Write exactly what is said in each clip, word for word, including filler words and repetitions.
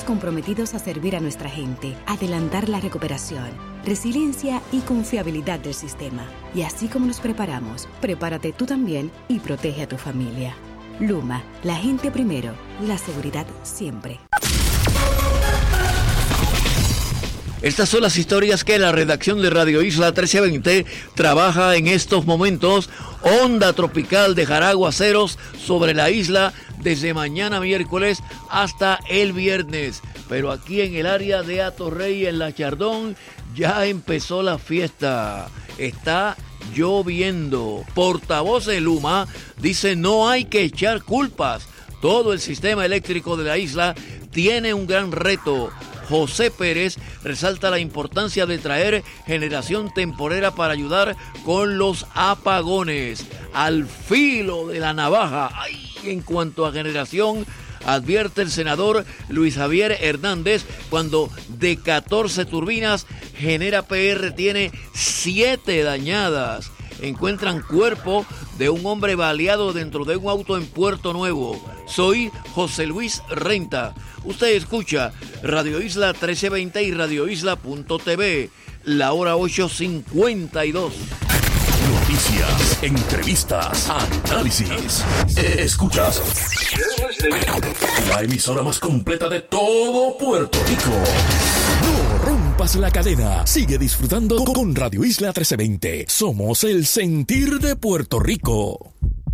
comprometidos a servir a nuestra gente, adelantar la recuperación, resiliencia y confiabilidad del sistema. Y así como nos preparamos, prepárate tú también y protege a tu familia. Luma, la gente primero, la seguridad siempre. Estas son las historias que la redacción de Radio Isla trece veinte trabaja en estos momentos. Onda tropical dejará aguaceros sobre la isla desde mañana miércoles hasta el viernes. Pero aquí en el área de Atorrey, en La Chardón, ya empezó la fiesta. Está lloviendo. Portavoz de Luma dice no hay que echar culpas. Todo el sistema eléctrico de la isla tiene un gran reto. José Pérez resalta la importancia de traer generación temporera para ayudar con los apagones. Al filo de la navaja. ¡Ay! En cuanto a generación, advierte el senador Luis Javier Hernández, cuando de catorce turbinas, Genera P R tiene siete dañadas. Encuentran cuerpo de un hombre baleado dentro de un auto en Puerto Nuevo. Soy José Luis Renta. Usted escucha Radio Isla trece veinte y radio isla punto t v. La hora ocho cincuenta y dos. Noticias, entrevistas, análisis. Escuchas la emisora más completa de todo Puerto Rico. No rompas la cadena. Sigue disfrutando con Radio Isla trece veinte. Somos el sentir de Puerto Rico.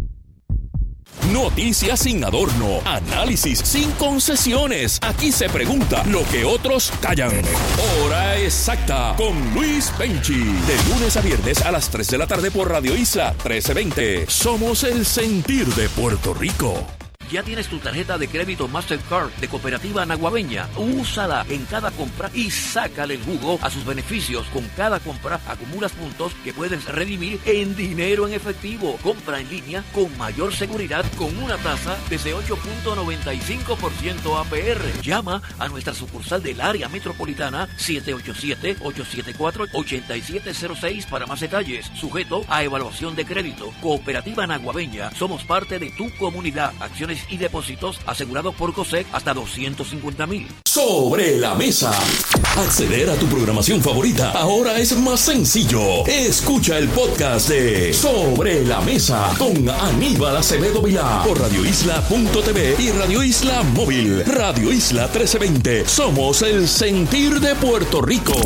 Noticias sin adorno, análisis sin concesiones. Aquí se pregunta lo que otros callan. Hora exacta con Luis Penchi. De lunes a viernes a las tres de la tarde por Radio Isla trece veinte. Somos el sentir de Puerto Rico. ¿Ya tienes tu tarjeta de crédito Mastercard de Cooperativa Naguabeña? Úsala en cada compra y sácale el jugo a sus beneficios. Con cada compra acumulas puntos que puedes redimir en dinero en efectivo. Compra en línea con mayor seguridad con una tasa desde ocho punto noventa y cinco por ciento A P R. Llama a nuestra sucursal del área metropolitana siete ocho siete, ocho siete cuatro, ocho siete cero seis para más detalles. Sujeto a evaluación de crédito. Cooperativa Naguabeña. Somos parte de tu comunidad. Acciones y depósitos asegurados por COSEC hasta doscientos cincuenta mil. Sobre la mesa. Acceder a tu programación favorita ahora es más sencillo. Escucha el podcast de Sobre la Mesa con Aníbal Acevedo Vilá por radio isla punto t v y Radio Isla Móvil. Radio Isla trece veinte. Somos el sentir de Puerto Rico.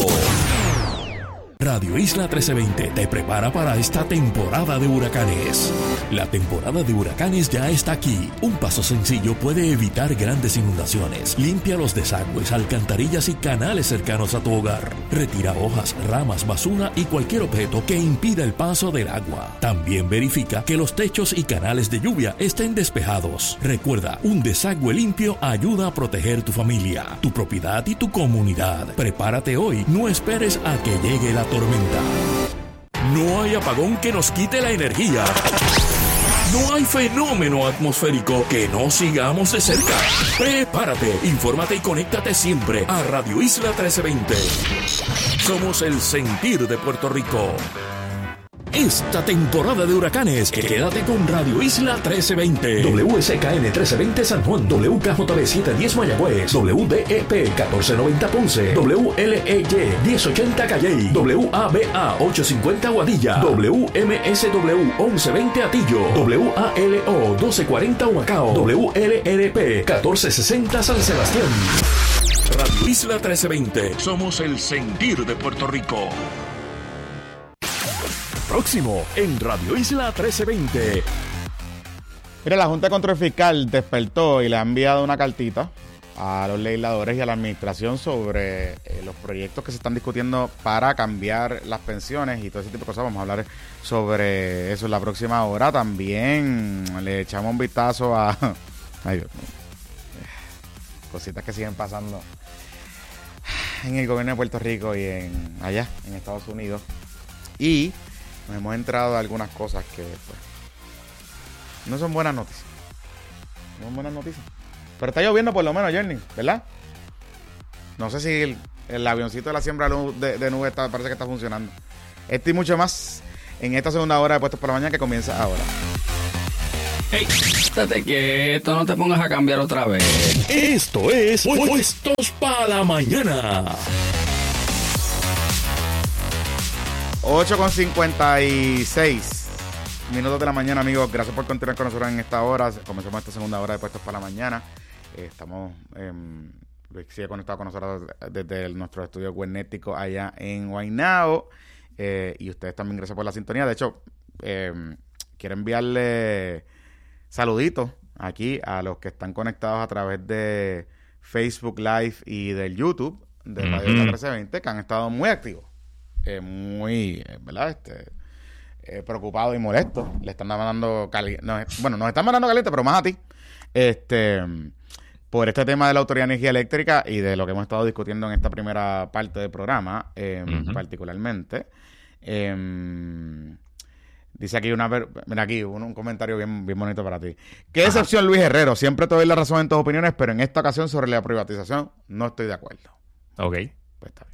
Radio Isla trece veinte te prepara para esta temporada de huracanes. La temporada de huracanes ya está aquí. Un paso sencillo puede evitar grandes inundaciones. Limpia los desagües, alcantarillas y canales cercanos a tu hogar. Retira hojas, ramas, basura y cualquier objeto que impida el paso del agua. También verifica que los techos y canales de lluvia estén despejados. Recuerda, un desagüe limpio ayuda a proteger tu familia, tu propiedad y tu comunidad. Prepárate hoy. No esperes a que llegue la tormenta. No hay apagón que nos quite la energía. No hay fenómeno atmosférico que no sigamos de cerca. Prepárate, infórmate y conéctate siempre a Radio Isla trece veinte. Somos el sentir de Puerto Rico. Esta temporada de huracanes, quédate con Radio Isla trece veinte. W S K N trece veinte San Juan, W K J B setecientos diez Mayagüez, W D E P catorce noventa Ponce, W L E Y diez ochenta Calley, W A B A ochocientos cincuenta Guadilla, W M S W once veinte Atillo, W A L O doce cuarenta Humacao, W L R P catorce sesenta San Sebastián. Radio Isla trece veinte. Somos el sentir de Puerto Rico. Próximo en Radio Isla trece veinte. Mira, la Junta de Control Fiscal despertó y le ha enviado una cartita a los legisladores y a la administración sobre eh, los proyectos que se están discutiendo para cambiar las pensiones y todo ese tipo de cosas. Vamos a hablar sobre eso en la próxima hora. También le echamos un vistazo a... Ay, Dios mío. Cositas que siguen pasando en el gobierno de Puerto Rico y en allá, en Estados Unidos. Y nos hemos entrado a algunas cosas que pues, no son buenas noticias. No son buenas noticias. Pero está lloviendo por lo menos, Jerny, ¿verdad? No sé si el, el avioncito de la siembra de, de nubes está, parece que está funcionando. Esto y mucho más en esta segunda hora de Puestos por la Mañana que comienza ahora. Ey, estate quieto, no te pongas a cambiar otra vez. Esto es Puestos para la Mañana. ocho con cincuenta y seis minutos de la mañana, amigos. Gracias por continuar con nosotros en esta hora. Comenzamos esta segunda hora de Puestos para la Mañana. Eh, estamos, eh, Luis sigue conectado con nosotros desde el, nuestro estudio webnético allá en Guaynabo. Eh, y ustedes también, gracias por la sintonía. De hecho, eh, quiero enviarle saluditos aquí a los que están conectados a través de Facebook Live y del YouTube de Radio Uh-huh. trece veinte, que han estado muy activos. Eh, muy, eh, ¿verdad? Este, eh, preocupado y molesto. Le están mandando caliente. No, bueno, nos están mandando caliente, pero más a ti. Este, por este tema de la Autoridad de Energía Eléctrica y de lo que hemos estado discutiendo en esta primera parte del programa, eh, Uh-huh. particularmente. Eh, dice aquí una. Mira aquí, un, un comentario bien, bien bonito para ti. Qué decepción, Luis Herrero. Siempre te doy la razón en tus opiniones, pero en esta ocasión sobre la privatización no estoy de acuerdo. Ok. Pues está bien.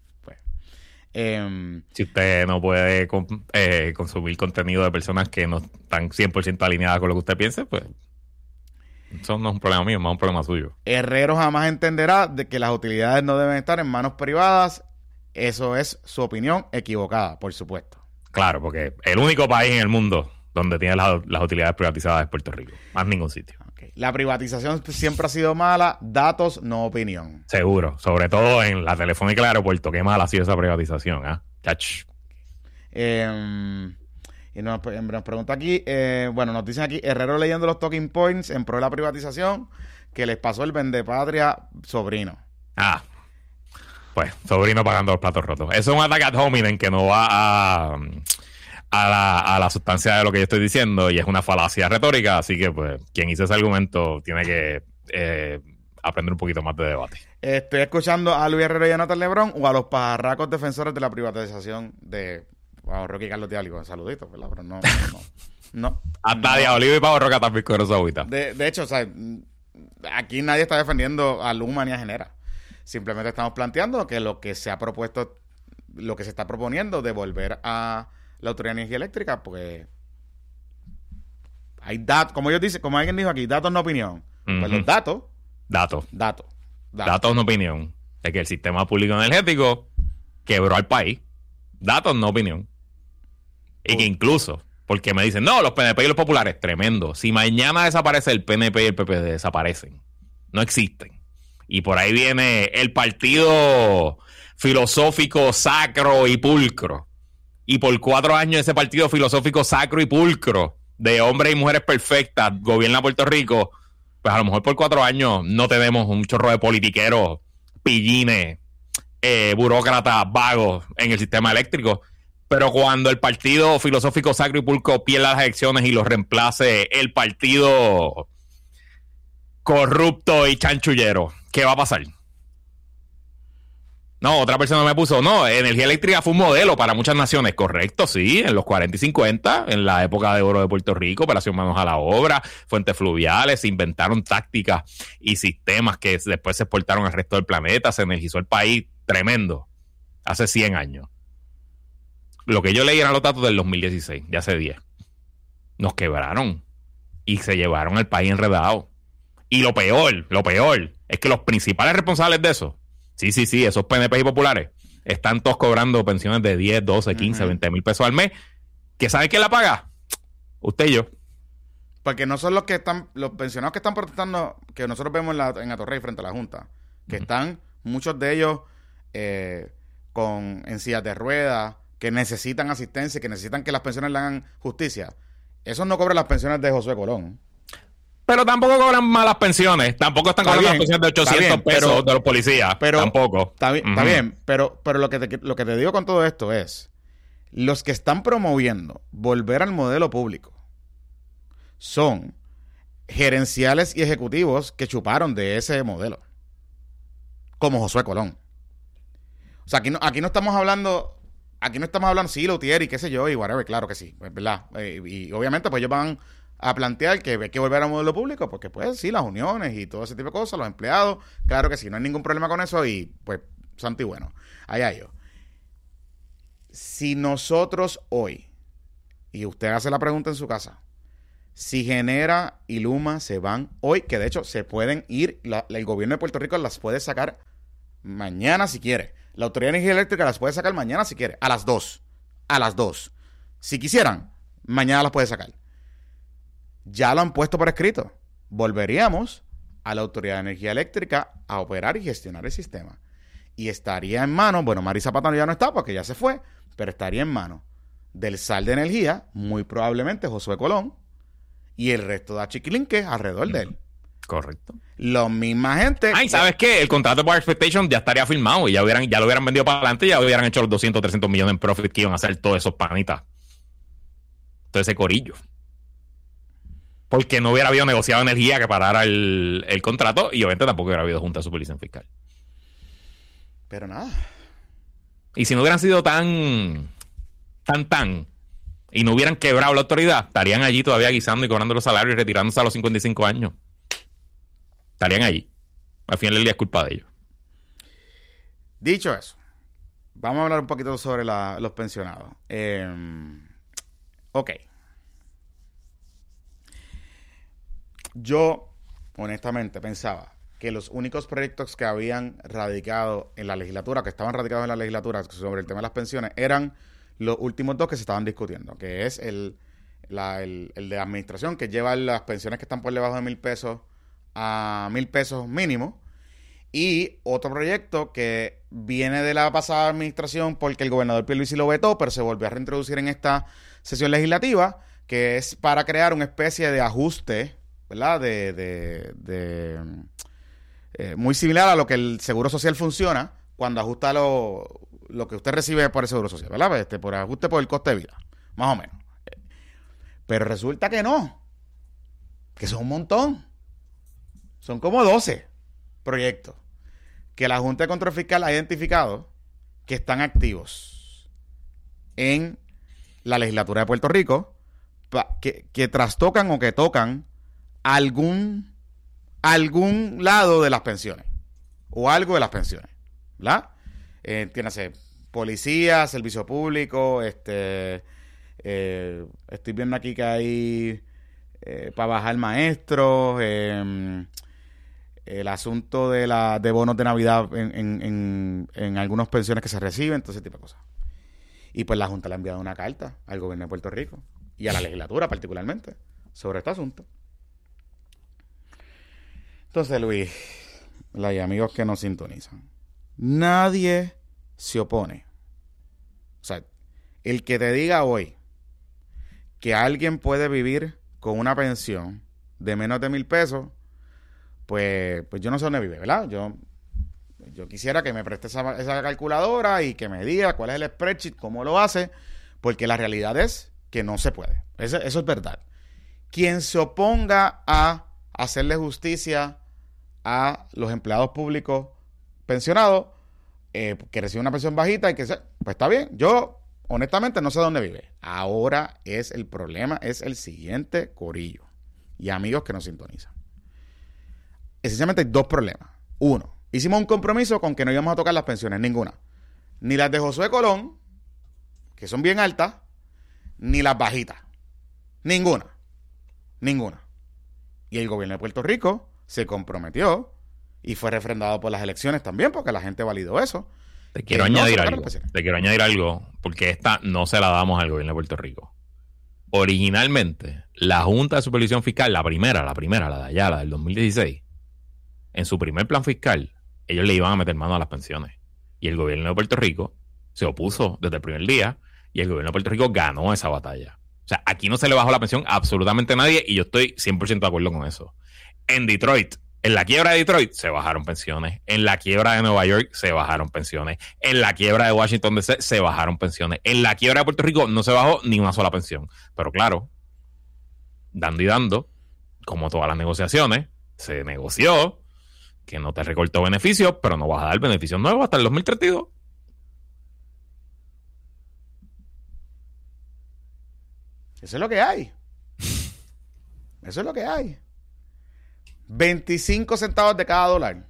Eh, Si usted no puede com- eh, consumir contenido de personas que no están cien por ciento alineadas con lo que usted piense, pues eso no es un problema mío, es más un problema suyo. Herrero jamás entenderá de que las utilidades no deben estar en manos privadas. Eso es su opinión equivocada, por supuesto. Claro, porque el único país en el mundo donde tiene las, las utilidades privatizadas es Puerto Rico. Más ningún sitio. Okay. La privatización siempre ha sido mala. Datos, no opinión. Seguro. Sobre todo en la Telefónica del aeropuerto. Qué mal ha sido esa privatización, ¿ah? Chach. Eh, y nos, nos pregunta aquí, eh, bueno, nos dicen aquí, Herrero leyendo los talking points en pro de la privatización, que les pasó el vendepatria sobrino. Ah. Pues, sobrino pagando los platos rotos. Eso es un ataque ad hominem que no va a... A la, a la sustancia de lo que yo estoy diciendo y es una falacia retórica, así que pues quien hizo ese argumento tiene que eh, aprender un poquito más de debate. Estoy escuchando a Luis Herrero y a Jonathan Lebrón o a los pajarracos defensores de la privatización de wow, Rocky y Carlos Diálico. Saluditos, ¿verdad? Pero no, no, no. Hasta no. Diabolío y Pavo Roca también con esa agüita. De, de hecho, o sea, aquí nadie está defendiendo a Luma ni a Genera. Simplemente estamos planteando que lo que se ha propuesto, lo que se está proponiendo de volver a la Autoridad de Energía Eléctrica, pues hay datos, como ellos dicen, como alguien dijo aquí, datos no opinión. Uh-huh. Pues los datos, Datos. datos, datos. Datos no opinión. De que el sistema público energético quebró al país. Datos no opinión. Y que incluso, porque me dicen, no, los P N P y los populares, tremendo. Si mañana desaparece el P N P y el P P D, desaparecen. No existen. Y por ahí viene el partido filosófico sacro y pulcro. Y por cuatro años ese partido filosófico sacro y pulcro de hombres y mujeres perfectas gobierna Puerto Rico, pues a lo mejor por cuatro años no tenemos un chorro de politiqueros, pillines, eh, burócratas, vagos en el sistema eléctrico. Pero cuando el partido filosófico sacro y pulcro pierda las elecciones y los reemplace el partido corrupto y chanchullero, ¿qué va a pasar? No, otra persona me puso, no, energía eléctrica fue un modelo para muchas naciones. Correcto, sí, en los cuarenta y cincuenta, en la época de oro de Puerto Rico, operación manos a la obra, fuentes fluviales, se inventaron tácticas y sistemas que después se exportaron al resto del planeta, se energizó el país, tremendo, hace cien años. Lo que yo leí eran los datos del dos mil dieciséis, de hace diez. Nos quebraron y se llevaron el país enredado. Y lo peor, lo peor, es que los principales responsables de eso, sí, sí, sí, esos P N P y populares están todos cobrando pensiones de diez, doce, quince, uh-huh. veinte mil pesos al mes. ¿Que sabe quién la paga? Usted y yo. Porque no son los que están, los pensionados que están protestando, que nosotros vemos en, la, en Atorrey frente a la Junta, que uh-huh. están, muchos de ellos, eh, con en sillas de ruedas, que necesitan asistencia, que necesitan que las pensiones le hagan justicia. Esos no cobran las pensiones de Josué Colón. Pero tampoco cobran malas pensiones. Tampoco están cobrando las pensiones de ochocientos bien, pesos pero, de los policías. Pero, tampoco. Está bien, uh-huh. está bien, pero, pero lo, que te, lo que te digo con todo esto es, los que están promoviendo volver al modelo público son gerenciales y ejecutivos que chuparon de ese modelo. Como Josué Colón. O sea, aquí no, aquí no estamos hablando... Aquí no estamos hablando, sí, Lutier y qué sé yo, y whatever, claro que sí, ¿verdad? Eh, y obviamente, pues ellos van a plantear que hay que volver al modelo público, porque pues sí, las uniones y todo ese tipo de cosas, los empleados, claro que sí, no hay ningún problema con eso y pues, santo y bueno, allá yo. Si nosotros hoy, y usted hace la pregunta en su casa, Si Genera y Luma se van hoy, que de hecho se pueden ir, la, el gobierno de Puerto Rico las puede sacar mañana si quiere. La Autoridad de Energía Eléctrica las puede sacar mañana si quiere. A las dos. A las dos. Si quisieran, mañana las puede sacar. Ya lo han puesto por escrito. Volveríamos a la Autoridad de Energía Eléctrica a operar y gestionar el sistema. Y estaría en manos, bueno, Marisa Patano ya no está porque ya se fue, pero estaría en manos del S A L de Energía, muy probablemente Josué Colón, y el resto de chiquilinques alrededor de él. Correcto. La misma gente... Ay, ¿sabes qué? El contrato de Power Expectation ya estaría firmado y ya, hubieran, ya lo hubieran vendido para adelante y ya hubieran hecho los doscientos, trescientos millones en profit que iban a hacer todos esos panitas. Todo ese corillo. Porque no hubiera habido negociado energía que parara el, el contrato y obviamente tampoco hubiera habido junta de supervisión fiscal. Pero nada. Y si no hubieran sido tan, tan, tan, y no hubieran quebrado la autoridad, estarían allí todavía guisando y cobrando los salarios y retirándose a los cincuenta y cinco años. Estarían allí. Al final del día es culpa de ellos. Dicho eso, vamos a hablar un poquito sobre la, los pensionados. Eh, ok. Yo, honestamente, pensaba que los únicos proyectos que habían radicado en la legislatura, que estaban radicados en la legislatura sobre el tema de las pensiones, eran los últimos dos que se estaban discutiendo, que es el, la, el, el de administración, que lleva las pensiones que están por debajo de mil pesos a mil pesos mínimo, y otro proyecto que viene de la pasada administración porque el gobernador Pierluisi lo vetó, pero se volvió a reintroducir en esta sesión legislativa, que es para crear una especie de ajuste, ¿verdad? De, de, de eh, muy similar a lo que el Seguro Social funciona cuando ajusta lo, lo que usted recibe por el Seguro Social, ¿verdad? Este, por ajuste por el coste de vida, más o menos. Pero resulta que no, que son un montón. Son como doce proyectos que la Junta de Control Fiscal ha identificado que están activos en la legislatura de Puerto Rico, pa, que, que trastocan o que tocan algún, algún lado de las pensiones o algo de las pensiones, ¿verdad? Eh, entiéndase, policía, servicio público, este, eh, estoy viendo aquí que hay eh, para bajar maestros, eh, el asunto de la de bonos de Navidad en, en, en, en algunas pensiones que se reciben, todo ese tipo de cosas. Y pues la Junta le ha enviado una carta al gobierno de Puerto Rico y a la legislatura particularmente sobre este asunto. Entonces, Luis, y amigos que nos sintonizan, nadie se opone. O sea, el que te diga hoy que alguien puede vivir con una pensión de menos de mil pesos, pues, pues yo no sé dónde vive, ¿verdad? Yo, yo quisiera que me preste esa, esa calculadora y que me diga cuál es el spreadsheet, cómo lo hace, porque la realidad es que no se puede. Eso, eso es verdad. Quien se oponga a hacerle justicia a los empleados públicos pensionados, eh, que reciben una pensión bajita y que se, pues está bien. Yo, honestamente, no sé dónde vive. Ahora es el problema, es el siguiente corillo. Y amigos que nos sintonizan. Esencialmente hay dos problemas. Uno, hicimos un compromiso con que no íbamos a tocar las pensiones, ninguna. Ni las de Josué Colón, que son bien altas, ni las bajitas. Ninguna. Ninguna. Y el gobierno de Puerto Rico se comprometió y fue refrendado por las elecciones también, porque la gente validó eso. Te quiero añadir algo. Te quiero añadir algo, porque esta no se la damos al gobierno de Puerto Rico. Originalmente, la Junta de Supervisión Fiscal, la primera, la primera, la de allá, la del dos mil dieciséis, en su primer plan fiscal, ellos le iban a meter mano a las pensiones. Y el gobierno de Puerto Rico se opuso desde el primer día y el gobierno de Puerto Rico ganó esa batalla. O sea, aquí no se le bajó la pensión a absolutamente nadie y yo estoy cien por ciento de acuerdo con eso. En Detroit, en la quiebra de Detroit, se bajaron pensiones. En la quiebra de Nueva York, se bajaron pensiones. En la quiebra de Washington D C, se bajaron pensiones. En la quiebra de Puerto Rico, no se bajó ni una sola pensión. Pero claro, dando y dando, como todas las negociaciones, se negoció que no te recortó beneficios, pero no vas a dar beneficios nuevos hasta el dos mil treinta y dos. Eso es lo que hay. Eso es lo que hay. veinticinco centavos de cada dólar.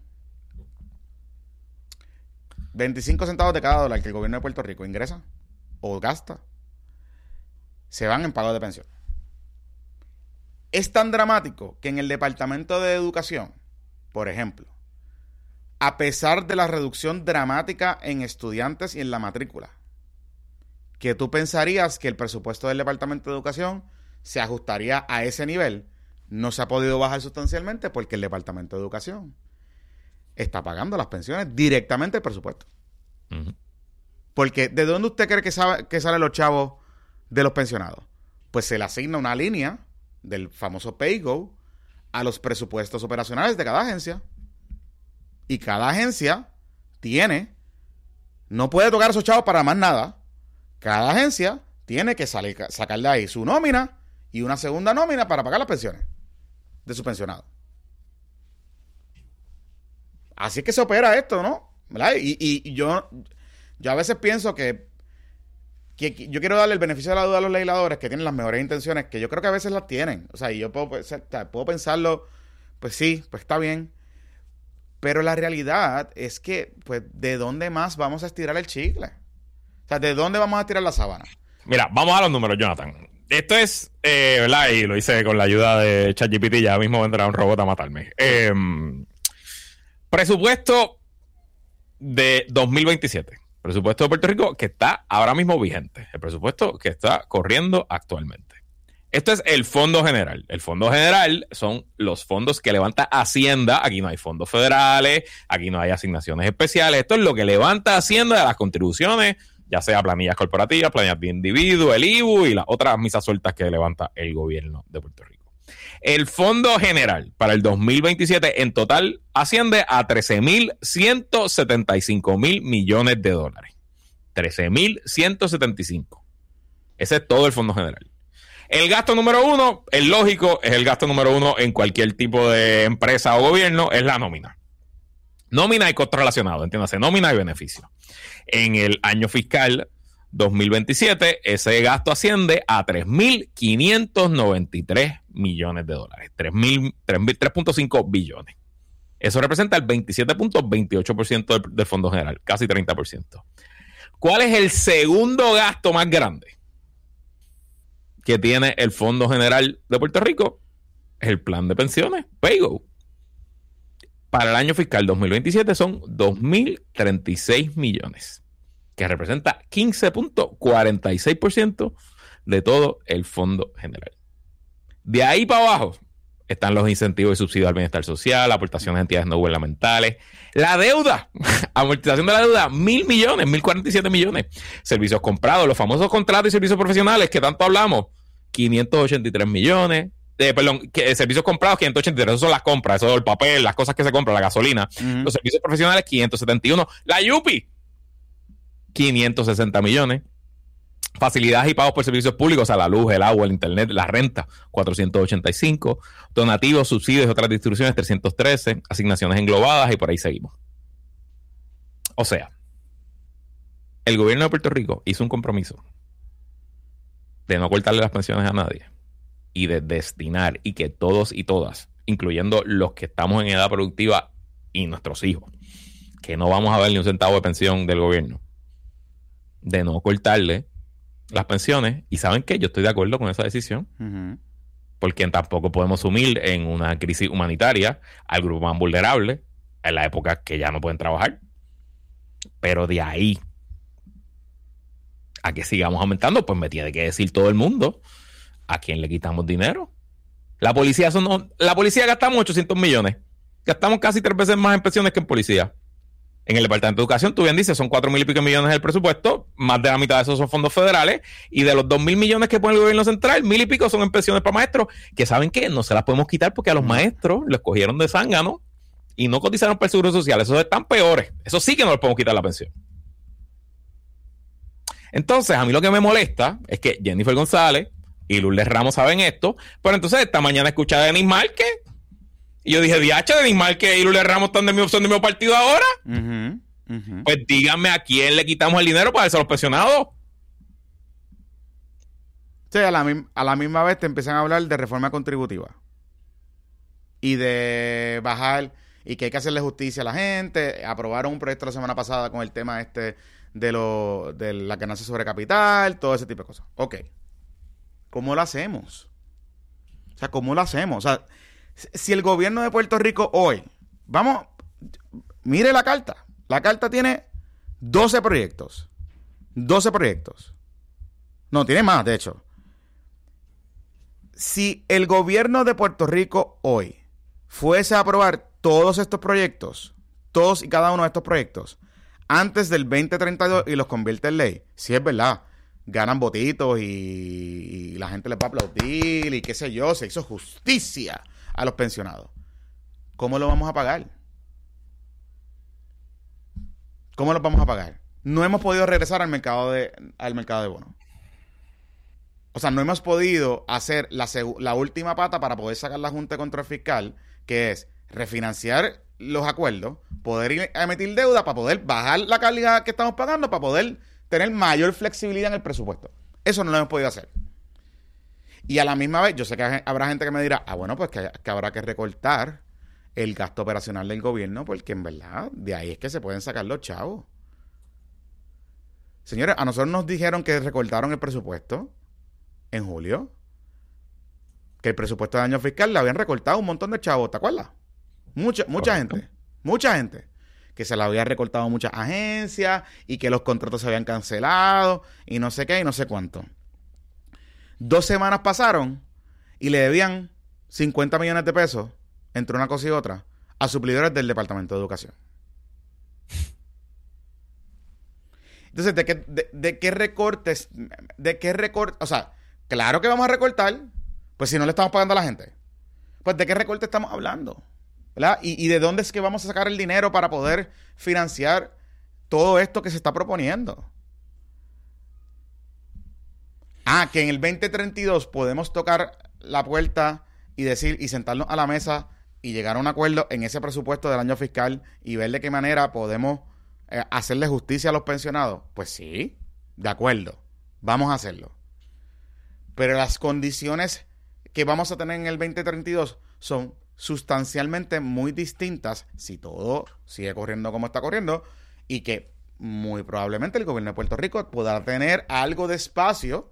veinticinco centavos de cada dólar que el gobierno de Puerto Rico ingresa o gasta, se van en pago de pensión. Es tan dramático que en el Departamento de Educación, por ejemplo, a pesar de la reducción dramática en estudiantes y en la matrícula, que tú pensarías que el presupuesto del Departamento de Educación se ajustaría a ese nivel, no se ha podido bajar sustancialmente porque el Departamento de Educación está pagando las pensiones directamente del presupuesto. Uh-huh. Porque ¿de dónde usted cree que, sabe, que salen los chavos de los pensionados? Pues se le asigna una línea del famoso PayGo a los presupuestos operacionales de cada agencia. Y cada agencia tiene, no puede tocar a esos chavos para más nada. Cada agencia tiene que salir, sacar de ahí su nómina y una segunda nómina para pagar las pensiones de sus pensionados. Así es que se opera esto, ¿no? ¿Verdad? Y, y, y yo, yo a veces pienso que, que, que yo quiero darle el beneficio de la duda a los legisladores que tienen las mejores intenciones, que yo creo que a veces las tienen. O sea, y yo puedo, puedo pensarlo, pues sí, pues está bien. Pero la realidad es que, pues, ¿de dónde más vamos a estirar el chicle? O sea, ¿de dónde vamos a estirar la sábana? Mira, vamos a los números, Jonathan. Esto es, eh, ¿verdad? Y lo hice con la ayuda de ChatGPT, ya mismo vendrá un robot a matarme. Eh, presupuesto de dos mil veintisiete. Presupuesto de Puerto Rico que está ahora mismo vigente. El presupuesto que está corriendo actualmente. Esto es el Fondo General. El Fondo General son los fondos que levanta Hacienda. Aquí no hay fondos federales, aquí no hay asignaciones especiales. Esto es lo que levanta Hacienda de las contribuciones, ya sea planillas corporativas, planillas de individuo, el I B U y las otras misas sueltas que levanta el gobierno de Puerto Rico. El Fondo General para el dos mil veintisiete en total asciende a trece mil ciento setenta y cinco mil millones de dólares. trece mil ciento setenta y cinco. Ese es todo el Fondo General. El gasto número uno, el lógico, es el gasto número uno en cualquier tipo de empresa o gobierno, es la nómina. Nómina y costo relacionado, entiéndase, nómina y beneficio. En el año fiscal dos mil veintisiete, ese gasto asciende a tres mil quinientos noventa y tres millones de dólares. tres punto cinco billones. Eso representa el veintisiete punto veintiocho por ciento del, del Fondo General, casi treinta por ciento. ¿Cuál es el segundo gasto más grande que tiene el Fondo General de Puerto Rico? Es el plan de pensiones, PayGo. Para el año fiscal dos mil veintisiete son dos mil treinta y seis millones, que representa quince punto cuarenta y seis por ciento de todo el Fondo General. De ahí para abajo están los incentivos y subsidios al bienestar social, aportaciones a entidades no gubernamentales, la deuda, amortización de la deuda, mil millones, mil cuarenta y siete millones, servicios comprados, los famosos contratos y servicios profesionales que tanto hablamos, quinientos ochenta y tres millones, eh, perdón, que, servicios comprados, quinientos ochenta y tres, eso son las compras, eso es el papel, las cosas que se compran, la gasolina, uh-huh. Los servicios profesionales, quinientos setenta y uno, la Yupi, quinientos sesenta millones, facilidades y pagos por servicios públicos, o sea, la luz, el agua, el internet, la renta, cuatrocientos ochenta y cinco, donativos, subsidios y otras distribuciones, trescientos trece, asignaciones englobadas y por ahí seguimos. O sea, el gobierno de Puerto Rico hizo un compromiso de no cortarle las pensiones a nadie y de destinar y que todos y todas, incluyendo los que estamos en edad productiva y nuestros hijos, que no vamos a ver ni un centavo de pensión del gobierno, de no cortarle las pensiones. Y ¿saben qué? Yo estoy de acuerdo con esa decisión. Uh-huh. Porque tampoco podemos sumir en una crisis humanitaria al grupo más vulnerable en la época que ya no pueden trabajar. Pero de ahí a que sigamos aumentando, pues me tiene que decir todo el mundo a quién le quitamos dinero. La policía son, la policía gastamos ochocientos millones. Gastamos casi tres veces más en pensiones que en policía. En el Departamento de Educación, tú bien dices, son cuatro mil y pico millones del presupuesto, más de la mitad de esos son fondos federales, y de los dos mil millones que pone el gobierno central, mil y pico son en pensiones para maestros, que ¿saben qué? No se las podemos quitar porque a los maestros los cogieron de zángano y no cotizaron para el seguro social. Esos están peores. Eso sí que no les podemos quitar la pensión. Entonces, a mí lo que me molesta es que Jennifer González y Lourdes Ramos saben esto, pero entonces esta mañana escuché a Denis Márquez y yo dije, diache, Denis Márquez y Lourdes Ramos están de mi opción de mi partido ahora. Uh-huh, uh-huh. Pues díganme a quién le quitamos el dinero para darse a los pensionados. Sí, a la, a la misma vez te empiezan a hablar de reforma contributiva y de bajar y que hay que hacerle justicia a la gente. Aprobaron un proyecto la semana pasada con el tema este de, lo, de la ganancia sobre capital, todo ese tipo de cosas. Ok. ¿Cómo lo hacemos? O sea, ¿cómo lo hacemos? O sea, si el gobierno de Puerto Rico hoy, vamos, mire la carta. La carta tiene doce proyectos. doce proyectos. No, tiene más, de hecho. Si el gobierno de Puerto Rico hoy fuese a aprobar todos estos proyectos, todos y cada uno de estos proyectos, antes del veinte treinta y dos y los convierte en ley, si es verdad, ganan votitos y, y la gente les va a aplaudir y qué sé yo, se hizo justicia a los pensionados. ¿Cómo lo vamos a pagar? ¿Cómo lo vamos a pagar? No hemos podido regresar al mercado de, al mercado de bonos. O sea, no hemos podido hacer la, la última pata para poder sacar la Junta de Control Fiscal, que es refinanciar los acuerdos, poder ir a emitir deuda para poder bajar la calidad que estamos pagando, para poder tener mayor flexibilidad en el presupuesto. Eso no lo hemos podido hacer. Y a la misma vez, yo sé que habrá gente que me dirá, ah, bueno, pues que, que habrá que recortar el gasto operacional del gobierno, porque en verdad, de ahí es que se pueden sacar los chavos. Señores, a nosotros nos dijeron que recortaron el presupuesto en julio, que el presupuesto de año fiscal le habían recortado un montón de chavos, ¿te acuerdas? Mucha, mucha gente, mucha gente, que se le había recortado muchas agencias y que los contratos se habían cancelado y no sé qué y no sé cuánto. Dos semanas pasaron y le debían cincuenta millones de pesos entre una cosa y otra a suplidores del Departamento de Educación. Entonces, ¿de qué, de, de qué recortes? ¿De qué recortes? O sea, claro que vamos a recortar, pues si no le estamos pagando a la gente. Pues, ¿de qué recorte estamos hablando? ¿Verdad? ¿Y, y de dónde es que vamos a sacar el dinero para poder financiar todo esto que se está proponiendo? Ah, que en el veinte treinta y dos podemos tocar la puerta y decir, y sentarnos a la mesa y llegar a un acuerdo en ese presupuesto del año fiscal y ver de qué manera podemos eh, hacerle justicia a los pensionados. Pues sí, de acuerdo, vamos a hacerlo. Pero las condiciones que vamos a tener en el veinte treinta y dos son sustancialmente muy distintas si todo sigue corriendo como está corriendo y que muy probablemente el gobierno de Puerto Rico podrá tener algo de espacio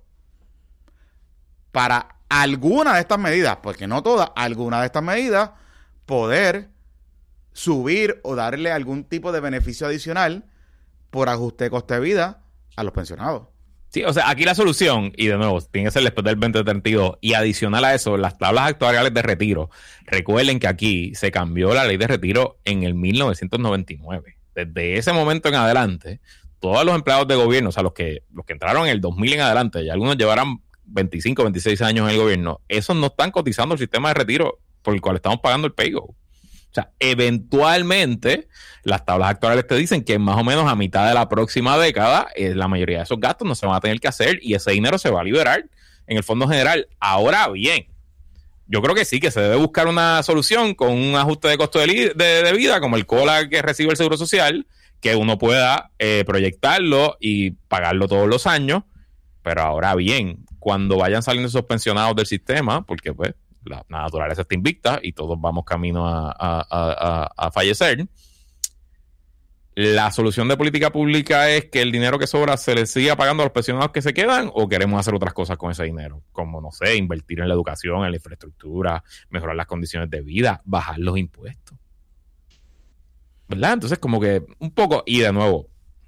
para alguna de estas medidas, porque no todas, alguna de estas medidas, poder subir o darle algún tipo de beneficio adicional por ajuste de coste de vida a los pensionados. Sí, o sea, aquí la solución, y de nuevo, tiene que ser después del veinte treinta y dos, y adicional a eso, las tablas actuariales de retiro. Recuerden que aquí se cambió la ley de retiro en el mil novecientos noventa y nueve. Desde ese momento en adelante, todos los empleados de gobierno, o sea, los que, los que entraron en el dos mil en adelante, y algunos llevarán veinticinco, veintiséis años en el gobierno, esos no están cotizando el sistema de retiro por el cual estamos pagando el pay-go. O sea, eventualmente, las tablas actuales te dicen que más o menos a mitad de la próxima década, eh, la mayoría de esos gastos no se van a tener que hacer y ese dinero se va a liberar en el Fondo General. Ahora bien, yo creo que sí, que se debe buscar una solución con un ajuste de costo de, li- de, de vida, como el COLA que recibe el Seguro Social, que uno pueda eh, proyectarlo y pagarlo todos los años. Pero ahora bien, cuando vayan saliendo esos pensionados del sistema, porque pues la, la naturaleza está invicta y todos vamos camino a, a, a, a fallecer, ¿la solución de política pública es que el dinero que sobra se le siga pagando a los pensionados que se quedan o queremos hacer otras cosas con ese dinero? Como, no sé, invertir en la educación, en la infraestructura, mejorar las condiciones de vida, bajar los impuestos. ¿Verdad? Entonces, como que un poco, y de nuevo,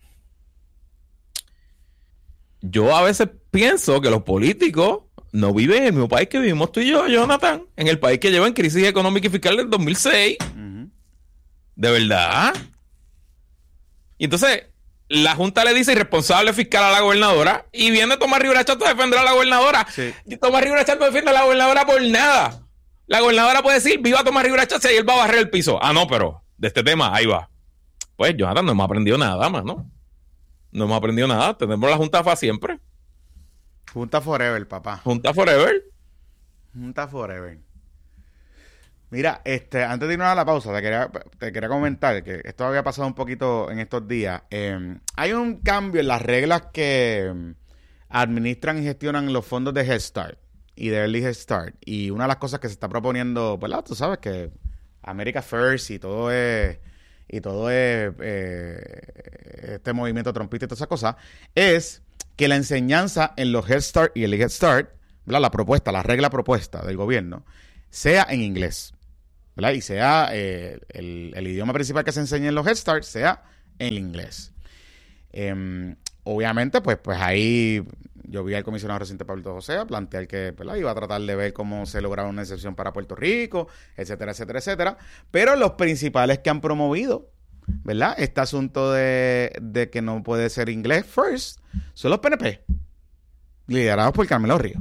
yo a veces pienso que los políticos no viven en el mismo país que vivimos tú y yo, Jonathan, en el país que lleva en crisis económica y fiscal del dos mil seis. Uh-huh. ¿De verdad? Y entonces, la Junta le dice irresponsable fiscal a la gobernadora y viene Tomás Rivera Chatto a defender a la gobernadora. Sí. Y Tomás Rivera Chatto defiende a la gobernadora por nada. La gobernadora puede decir, viva Tomás Rivera Chatto y él va a barrer el piso. Ah, no, pero de este tema, ahí va. Pues, Jonathan, no hemos aprendido nada más, ¿no? No hemos aprendido nada. Tenemos la Junta para siempre. Junta forever, papá. Junta forever. Junta forever. Mira, este, antes de irnos a la pausa, te quería, te quería comentar que esto había pasado un poquito en estos días. Eh, hay un cambio en las reglas que administran y gestionan los fondos de Head Start y de Early Head Start. Y una de las cosas que se está proponiendo, ¿verdad? Tú sabes que America First y todo es... y todo es eh, este movimiento trompista y todas esas cosas, es que la enseñanza en los Head Start y el Head Start ¿verdad? La propuesta, la regla propuesta del gobierno, sea en inglés, ¿verdad? Y sea eh, el, el idioma principal que se enseña en los Head Start, sea en inglés. Eh, obviamente, pues, pues ahí yo vi al comisionado reciente Pablo José plantear que, ¿verdad?, iba a tratar de ver cómo se lograba una excepción para Puerto Rico, etcétera, etcétera, etcétera. Pero los principales que han promovido, ¿verdad?, este asunto de, de que no puede ser inglés first, son los P N P, liderados por Carmelo Ríos.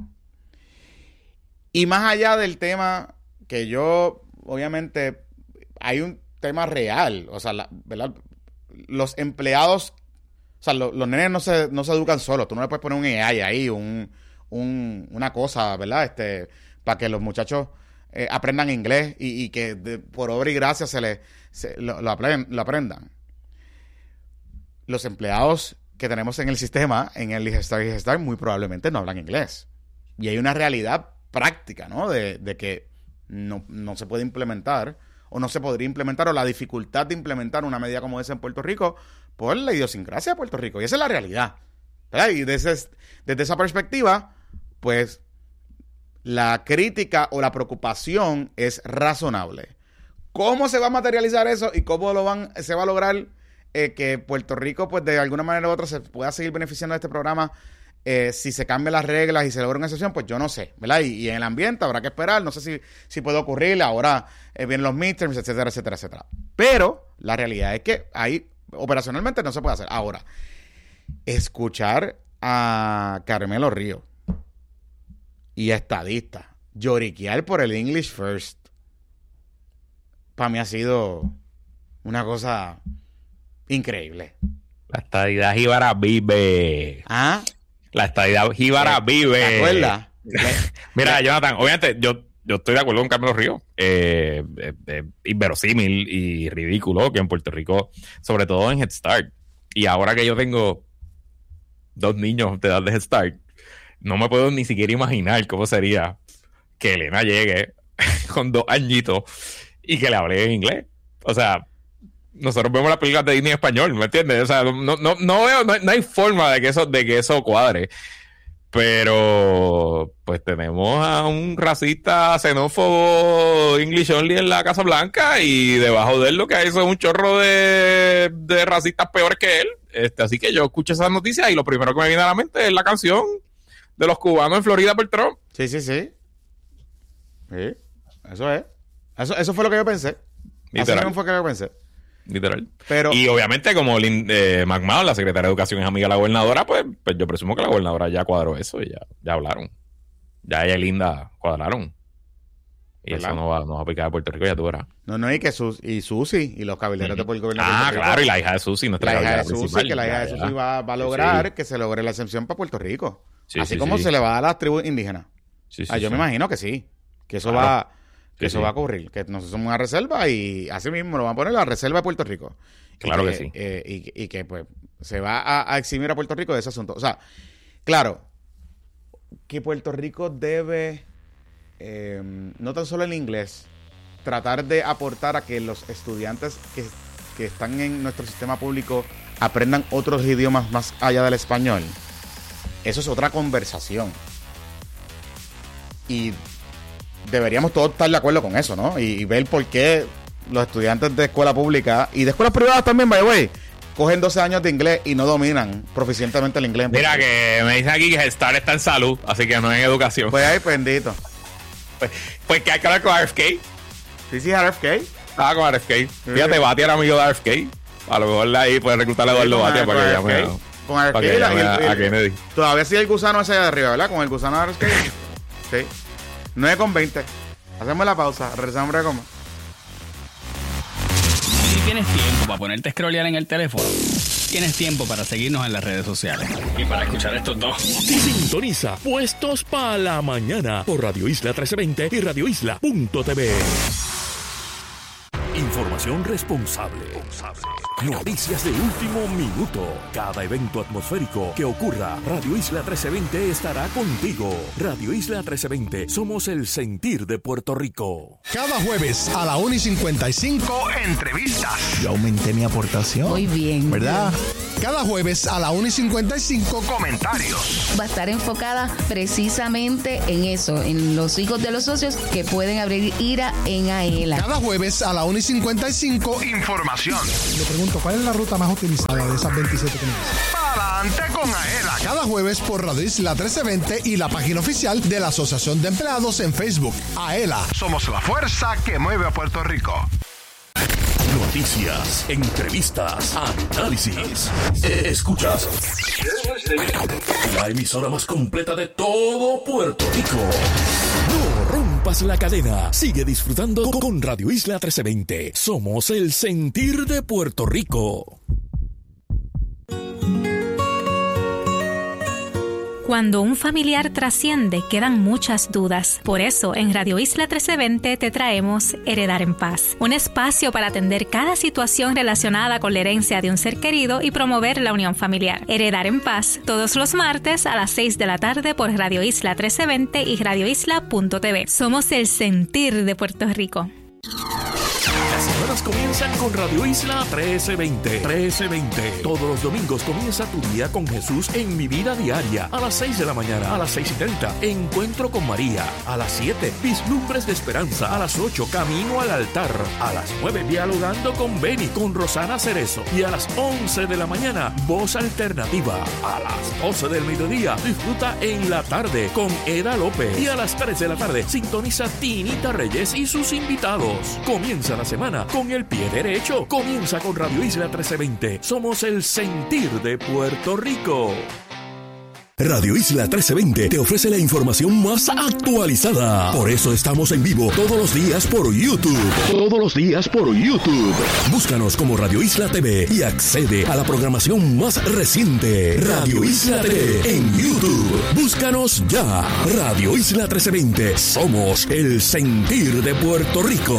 Y más allá del tema que yo, obviamente, hay un tema real, o sea, la, ¿verdad?, los empleados, o sea, lo, los nenes no se, no se educan solos. Tú no le puedes poner un A I ahí, un, un, una cosa, ¿verdad? Este, para que los muchachos eh, aprendan inglés y, y que de, por obra y gracia se les se, lo, lo, aprend, lo aprendan. Los empleados que tenemos en el sistema, en el Head y Head muy probablemente no hablan inglés. Y hay una realidad práctica, ¿no? De, de que no, no se puede implementar o no se podría implementar, o la dificultad de implementar una medida como esa en Puerto Rico por la idiosincrasia de Puerto Rico. Y esa es la realidad, ¿verdad? Y desde, desde esa perspectiva, pues, la crítica o la preocupación es razonable. ¿Cómo se va a materializar eso y cómo lo van, se va a lograr eh, que Puerto Rico, pues, de alguna manera u otra se pueda seguir beneficiando de este programa? Eh, si se cambian las reglas y se logra una excepción, pues yo no sé, ¿verdad? Y, y en el ambiente habrá que esperar, no sé si, si puede ocurrir, ahora eh, vienen los midterms, etcétera, etcétera, etcétera. Pero la realidad es que ahí operacionalmente no se puede hacer. Ahora, escuchar a Carmelo Ríos y a estadistas lloriquear por el English First, para mí ha sido una cosa increíble. La estadidad jíbara vive. ¿Ah? La estadidad jíbara vive. ¿Te acuerdas? Mira, Jonathan, obviamente yo, yo estoy de acuerdo con Carmelo Ríos. Eh, eh, eh, inverosímil y ridículo que en Puerto Rico, sobre todo en Head Start, y ahora que yo tengo dos niños de edad de Head Start, no me puedo ni siquiera imaginar cómo sería que Elena llegue con dos añitos y que le hable en inglés. O sea, nosotros vemos las películas de Disney en español, ¿me entiendes? O sea, no, no, no veo, no, no hay forma de que eso, de que eso cuadre. Pero, pues tenemos a un racista xenófobo English only en la Casa Blanca, y debajo de él lo que hay son un chorro de, de racistas peores que él. Este, así que yo escucho esas noticias y lo primero que me viene a la mente es la canción de los cubanos en Florida por Trump. Sí, sí, sí. Sí, eso es. Eso, eso fue lo que yo pensé. Literal. Así fue lo que yo pensé. Literal. Pero, y obviamente, como Lynn, eh, McMahon, la secretaria de Educación, es amiga de la gobernadora, pues, pues yo presumo que la gobernadora ya cuadró eso y ya, ya hablaron. Ya ella y Linda cuadraron. Y ¿verdad? Eso no va, no va a picar a Puerto Rico, ya tú verás. No, no, y que Sus, y Susi y los cabilderos uh-huh. del gobierno ah, de Puerto Rico. claro, y la hija de Susi, nuestra la hija de principal. Susi, que la hija de Susi va, va a lograr sí. que se logre la exención para Puerto Rico. Sí, Así sí, como sí. se le va a dar a las tribus indígenas. Sí, sí, ah, yo sí. me imagino que sí. Que eso claro. va... Que sí, eso sí. va a ocurrir, que nosotros somos una reserva y así mismo lo van a poner la reserva de Puerto Rico. Claro que, que sí. Eh, y, y que pues se va a, a eximir a Puerto Rico de ese asunto. O sea, claro, que Puerto Rico debe, eh, no tan solo en inglés, tratar de aportar a que los estudiantes que, que están en nuestro sistema público aprendan otros idiomas más allá del español. Eso es otra conversación. Y deberíamos todos estar de acuerdo con eso, ¿no? Y, y ver por qué los estudiantes de escuela pública y de escuelas privadas también, by the way, cogen doce años de inglés y no dominan proficientemente el inglés. Mira que me dicen aquí que el Star está en salud, así que no en educación. Pues ahí, bendito. Pues, pues que hay que hablar con R F K. Sí, sí, R F K. Ah, con R F K. Sí. Fíjate, Bati era amigo de R F K. A lo mejor ahí puede reclutar a Eduardo Batia para que llame a, con R F K para que llame a, a, a Kennedy. Todavía sigue el gusano ese de arriba, ¿verdad? Con el gusano de R F K. Sí. nueve con veinte. Hacemos la pausa. Regresamos a coma. Si tienes tiempo para ponerte a scrollear en el teléfono, tienes tiempo para seguirnos en las redes sociales. Y para escuchar estos dos. Sintoniza Puestos para la Mañana por Radio Isla trece veinte y radio isla punto t v. Información responsable. Noticias de último minuto. Cada evento atmosférico que ocurra, Radio Isla trece veinte estará contigo. Radio Isla trece veinte, somos el sentir de Puerto Rico. Cada jueves a la una y cincuenta y cinco, entrevistas. Yo aumenté mi aportación. Muy bien. ¿Verdad? Cada jueves a la una y cincuenta y cinco, comentarios. Va a estar enfocada precisamente en eso, en los hijos de los socios que pueden abrir IRA en AELA. Cada jueves a la una y cincuenta y cinco, información. Le pregunto, ¿cuál es la ruta más utilizada de esas veintisiete que me dice? Adelante con AELA. Cada jueves por Radio Isla trece veinte y la página oficial de la Asociación de Empleados en Facebook. AELA. Somos la fuerza que mueve a Puerto Rico. Noticias, entrevistas, análisis. Escuchas la emisora más completa de todo Puerto Rico. No rompas la cadena. Sigue disfrutando con Radio Isla trece veinte. Somos el sentir de Puerto Rico. Cuando un familiar trasciende, quedan muchas dudas. Por eso, en Radio Isla trece veinte te traemos Heredar en Paz, un espacio para atender cada situación relacionada con la herencia de un ser querido y promover la unión familiar. Heredar en Paz, todos los martes a las seis de la tarde por Radio Isla trece veinte y radio isla punto t v. Somos el sentir de Puerto Rico. Las semanas comienzan con Radio Isla trece veinte. trece veinte. Todos los domingos comienza tu día con Jesús en Mi Vida Diaria. A las seis de la mañana, a las seis y treinta, Encuentro con María. A las siete, Vislumbres de Esperanza. A las ocho, Camino al Altar. A las nueve, Dialogando con Beni, con Rosana Cerezo. Y a las once de la mañana, Voz Alternativa. A las doce del mediodía, disfruta En la Tarde con Eda López. Y a las tres de la tarde, sintoniza Tinita Reyes y sus invitados. Comienza la semana con el pie derecho. Comienza con Radio Isla trece veinte. Somos el sentir de Puerto Rico. Radio Isla trece veinte te ofrece la información más actualizada. Por eso estamos en vivo todos los días por YouTube. Todos los días por YouTube. Búscanos como Radio Isla T V y accede a la programación más reciente. Radio Isla T V en YouTube. Búscanos ya. Radio Isla trece veinte. Somos el sentir de Puerto Rico.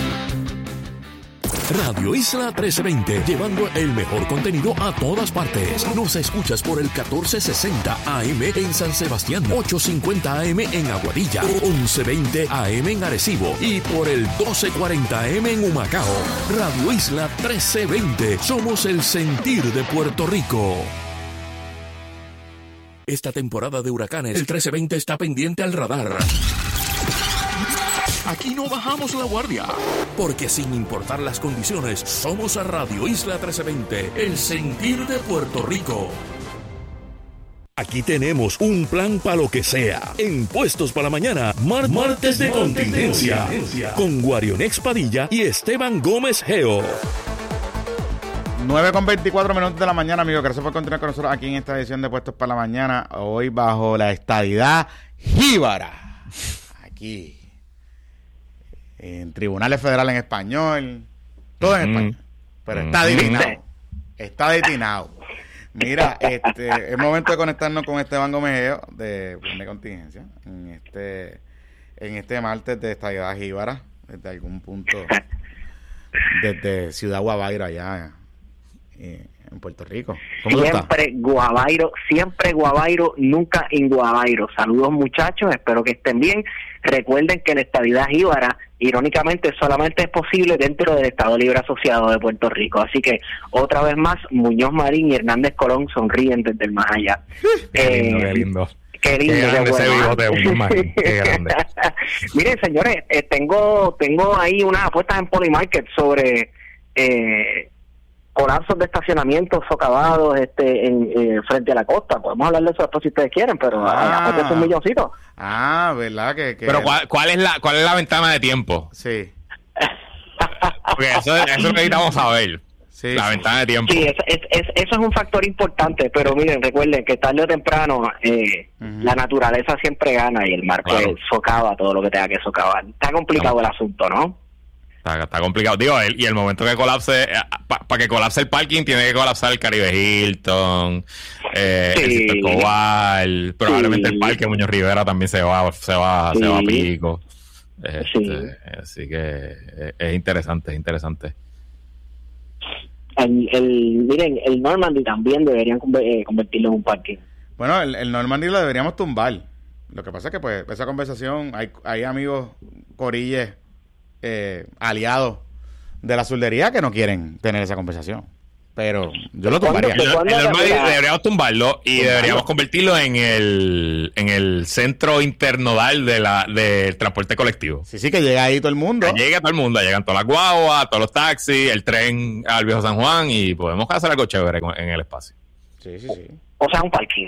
Radio Isla trece veinte, llevando el mejor contenido a todas partes. Nos escuchas por el catorce sesenta A M en San Sebastián, ochocientos cincuenta A M en Aguadilla, once veinte A M en Arecibo y por el doce cuarenta A M en Humacao. Radio Isla trece veinte, somos el sentir de Puerto Rico. Esta temporada de huracanes, el trece veinte está pendiente al radar. Aquí no bajamos la guardia, porque sin importar las condiciones, somos a Radio Isla trece veinte, el sentir de Puerto Rico. Aquí tenemos un plan para lo que sea. En Puestos para la Mañana, mar martes de contingencia, con Guarionex Padilla y Esteban Gómez Geo. nueve con veinticuatro minutos de la mañana, amigos. Gracias por continuar con nosotros aquí en esta edición de Puestos para la Mañana. Hoy bajo la estadidad jíbara. Aquí. En tribunales federales en español, todo en español, pero está destinado, está destinado. Mira, este, es momento de conectarnos con Esteban Gómez Geo de Plan de Contingencia en este, en este martes de estadidad jíbara, desde algún punto, desde Ciudad Guabairo allá eh, en Puerto Rico. ¿Cómo siempre Guabairo, siempre Guabairo, nunca en Guabairo. Saludos muchachos, espero que estén bien. Recuerden que la estadidad jíbara, irónicamente, solamente es posible dentro del Estado Libre Asociado de Puerto Rico. Así que, otra vez más, Muñoz Marín y Hernández Colón sonríen desde el más allá. Qué lindo, eh, qué lindo. Qué lindo, qué grande ese bigote de Muñoz Marín, qué grande. Miren, señores, eh, tengo tengo ahí unas apuestas en Polymarket sobre eh, colapsos de estacionamientos socavados este, en, eh, frente a la costa. Podemos hablar de eso después si ustedes quieren, pero ah, apuestas un milloncito. Ah, ¿verdad? Que, que... Pero ¿cuál, cuál es la cuál es la ventana de tiempo? Sí. Porque eso, eso necesitamos saber. Sí, la sí. ventana de tiempo. Sí, es, es, es, eso es un factor importante, pero miren, recuerden que tarde o temprano eh, uh-huh. la naturaleza siempre gana y el mar pues claro. socava todo lo que tenga que socavar. Está complicado Estamos... el asunto, ¿no? Está, está complicado. Digo, el, y el momento que colapse, para pa que colapse el parking, tiene que colapsar el Caribe Hilton, eh, sí. el Sitio Escobar, probablemente sí. el Parque Muñoz Rivera también se va, se va, sí. se va a pico. Este, sí. Así que es, es interesante, es interesante. El, el, miren, el Normandy también deberían convertirlo en un parking. Bueno, el, el Normandy lo deberíamos tumbar. Lo que pasa es que pues esa conversación, hay, hay amigos corilles eh, aliados de la soldería que no quieren tener esa conversación. pero yo lo tumbaría. El, el Normandy deberíamos tumbarlo y deberíamos convertirlo en el en el centro internodal de la del transporte colectivo. Sí, sí, que llega ahí todo el mundo. Que llega todo el mundo, llegan todas las guaguas, todos los taxis, el tren al Viejo San Juan y podemos hacer algo chévere en el espacio. Sí, sí, sí. O sea, un parking.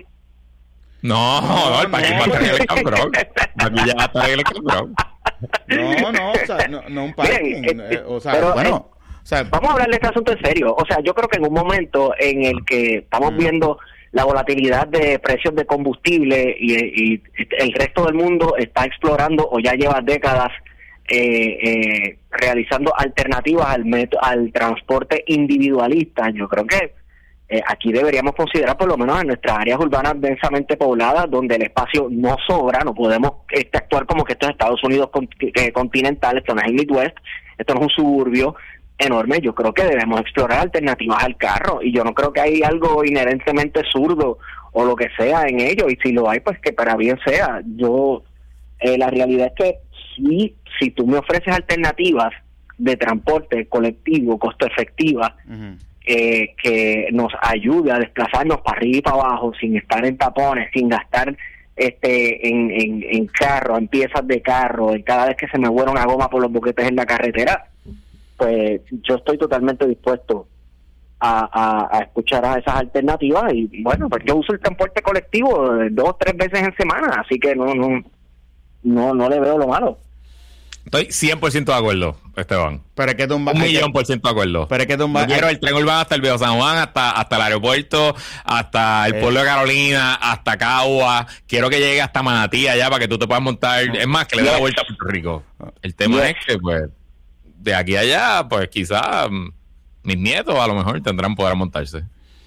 No, no, no el parking va a estar en el cabrón. Aquí ya va a estar en el cabrón. No, no, o sea, no, no un parking. Bien, eh, o sea, pero, bueno... Eh, O sea, vamos a hablar de este asunto en serio. O sea, yo creo que en un momento en el que estamos mm. viendo la volatilidad de precios de combustible y, y el resto del mundo está explorando o ya lleva décadas eh, eh, realizando alternativas al, meto, al transporte individualista, yo creo que eh, aquí deberíamos considerar, por lo menos en nuestras áreas urbanas densamente pobladas, donde el espacio no sobra, no podemos este, actuar como que esto es Estados Unidos eh, continental, esto no es el Midwest, esto no es un suburbio enorme. Yo creo que debemos explorar alternativas al carro y yo no creo que hay algo inherentemente zurdo o lo que sea en ello, y si lo hay, pues que para bien sea. Yo eh, la realidad es que sí, si tú me ofreces alternativas de transporte colectivo costo efectiva, uh-huh. eh, que nos ayude a desplazarnos para arriba y para abajo sin estar en tapones, sin gastar este en, en, en carro, en piezas de carro, en cada vez que se me vuela una goma por los boquetes en la carretera, pues yo estoy totalmente dispuesto a, a, a escuchar a esas alternativas. Y bueno, pues yo uso el transporte colectivo dos o tres veces en semana, así que no no no no le veo lo malo. Estoy cien por ciento de acuerdo, Esteban. Pero es que tumba, un millón por ciento de acuerdo. Pero es que tumba, quiero el tren urbano hasta el Viejo San Juan, hasta hasta el aeropuerto, hasta el eh. pueblo de Carolina, hasta Cagua. Quiero que llegue hasta Manatí allá para que tú te puedas montar. No. Es más, que le dé yes. la vuelta a Puerto Rico. El tema yes. es que, pues, de aquí a allá, pues quizás mis nietos a lo mejor tendrán poder montarse.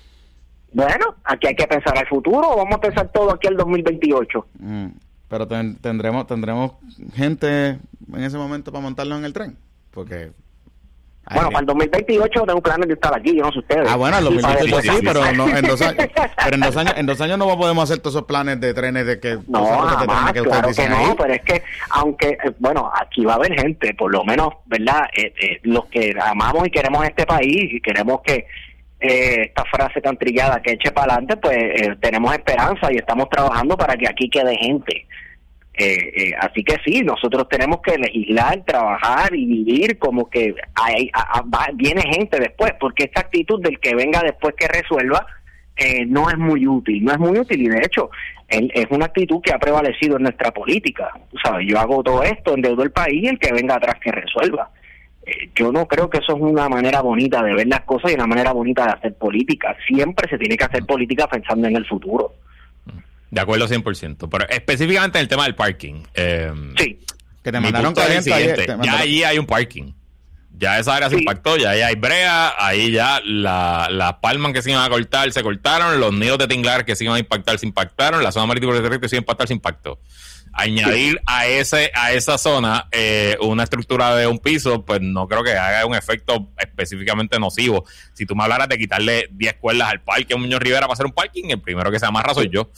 Bueno, aquí hay que pensar al futuro, o vamos a pensar todo aquí al dos mil veintiocho. Mm, pero ten, tendremos tendremos gente en ese momento para montarlo en el tren, porque... Bueno, para el dos mil veintiocho tengo planes de estar aquí, yo no sé ustedes. Ah, bueno, el dos mil veintiocho sí, sí, sí, pero no, en dos años, pero en dos años, en dos años no podemos hacer todos esos planes de trenes de que no, jamás, que claro que no, ahí. Pero es que aunque bueno, aquí va a haber gente, por lo menos, ¿verdad? Eh, eh, los que amamos y queremos este país y queremos que eh, esta frase tan trillada que eche para adelante, pues eh, tenemos esperanza y estamos trabajando para que aquí quede gente. Eh, eh, así que sí, nosotros tenemos que legislar, trabajar y vivir como que hay, a, a, va, viene gente después, porque esta actitud del que venga después que resuelva eh, no es muy útil, no es muy útil y de hecho el, es una actitud que ha prevalecido en nuestra política. Tú sabes, yo hago todo esto, endeudo el país y el que venga atrás que resuelva. Eh, yo no creo que eso es una manera bonita de ver las cosas y una manera bonita de hacer política. Siempre se tiene que hacer política pensando en el futuro. De acuerdo cien por ciento, pero específicamente en el tema del parking. Eh, sí. Que te mandaron caliente ayer. Te ya mandaron... allí hay un parking. Ya esa área sí. se impactó, ya ahí hay brea, ahí ya las la palmas que se iban a cortar se cortaron, los nidos de tinglar que se iban a impactar se impactaron, la zona marítima que se iba a impactar se impactó. Añadir sí. a ese a esa zona eh, una estructura de un piso, pues no creo que haga un efecto específicamente nocivo. Si tú me hablaras de quitarle diez cuerdas al parque a Muñoz Rivera para hacer un parking, el primero que se amarra soy yo.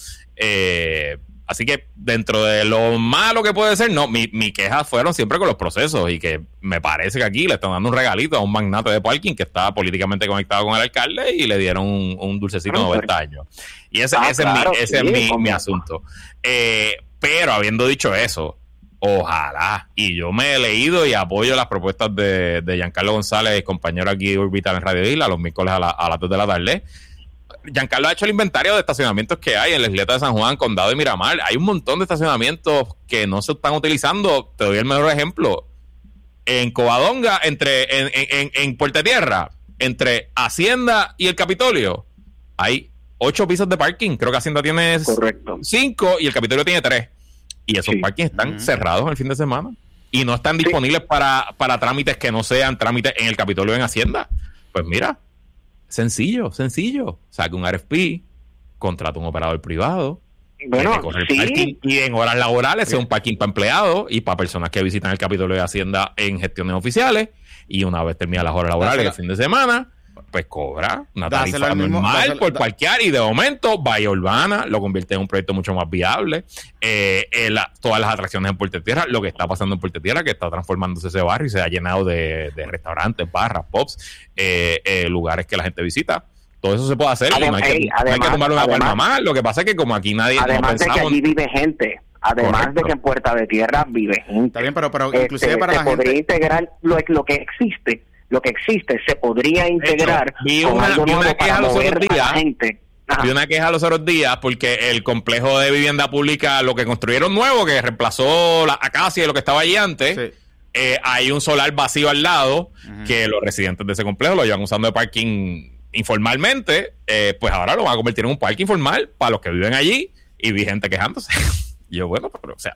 Eh, así que dentro de lo malo que puede ser, no, mi, mi queja fueron siempre con los procesos y que me parece que aquí le están dando un regalito a un magnate de parking que estaba políticamente conectado con el alcalde y le dieron un, un dulcecito de noventa años. Y ese, ah, ese claro, es mi, ese sí, es mi, mi asunto. Eh, pero habiendo dicho eso, ojalá, y yo me he leído y apoyo las propuestas de, de Giancarlo González, compañero aquí de Orbital en Radio Isla, los miércoles a, la, a las dos de la tarde. Giancarlo ha hecho el inventario de estacionamientos que hay en la isleta de San Juan, Condado de Miramar. Hay un montón de estacionamientos que no se están utilizando. Te doy el mejor ejemplo. En Covadonga, entre, en, en, en Puerto Tierra, entre Hacienda y el Capitolio, hay ocho pisos de parking. Creo que Hacienda tiene Correcto. cinco y el Capitolio tiene tres. Y esos sí. parkings están uh-huh. cerrados el fin de semana. Y no están disponibles sí. para, para trámites que no sean trámites en el Capitolio o en Hacienda. Pues mira, sencillo, sencillo. Saca un R F P, contrata un operador privado, bueno, el sí. parking, y en horas laborales sea un parking para empleados y para personas que visitan el Capitolio de Hacienda en gestiones oficiales. Y una vez terminan las horas laborales el fin de semana, pues cobra una Dáselo tarifa al mismo- normal dáselo- por da- parquear, y de momento Bahía Urbana lo convierte en un proyecto mucho más viable. Eh, eh, la- todas las atracciones en Puerto Tierra, lo que está pasando en Puerto Tierra, que está transformándose ese barrio y se ha llenado de, de restaurantes, barras, pubs, eh, eh, lugares que la gente visita. Todo eso se puede hacer, y no hay que, Adem- ey, no hay que además- tomar una además- palma más. Lo que pasa es que como aquí nadie no Además de que pensamos... allí vive gente, además Correcto. de que en Puerta de Tierra vive gente. Está bien, pero, pero Este, inclusive para se la podría gente... integrar lo, lo que existe, lo que existe se podría integrar vi con una- algo vi una nuevo queja para los mover otros a la días. gente. Ajá. Vi una queja los otros días porque el complejo de vivienda pública, lo que construyeron nuevo, que reemplazó la acacia y lo que estaba allí antes, Sí. eh, hay un solar vacío al lado que los residentes de ese complejo lo llevan usando de parking informalmente, eh, pues ahora lo van a convertir en un parking informal para los que viven allí, y vi gente quejándose. Y yo, bueno, pero o sea...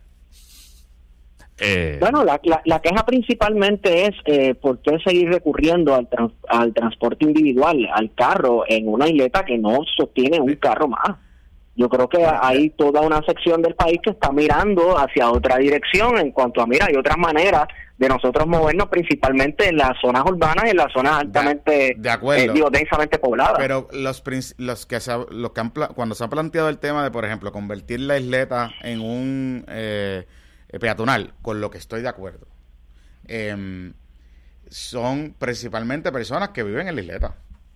eh, Bueno, la, la, la queja principalmente es eh, por qué seguir recurriendo al, trans- al transporte individual, al carro, en una isleta que no sostiene un carro más. Yo creo que hay toda una sección del país que está mirando hacia otra dirección en cuanto a, mira, hay otras maneras de nosotros movernos, principalmente en las zonas urbanas y en las zonas altamente, de acuerdo. eh, digo, densamente pobladas. Pero los prin- los que, se, ha- los que han pla- cuando se ha planteado el tema de, por ejemplo, convertir la isleta en un eh, peatonal, con lo que estoy de acuerdo, em, son principalmente personas que viven en la isleta.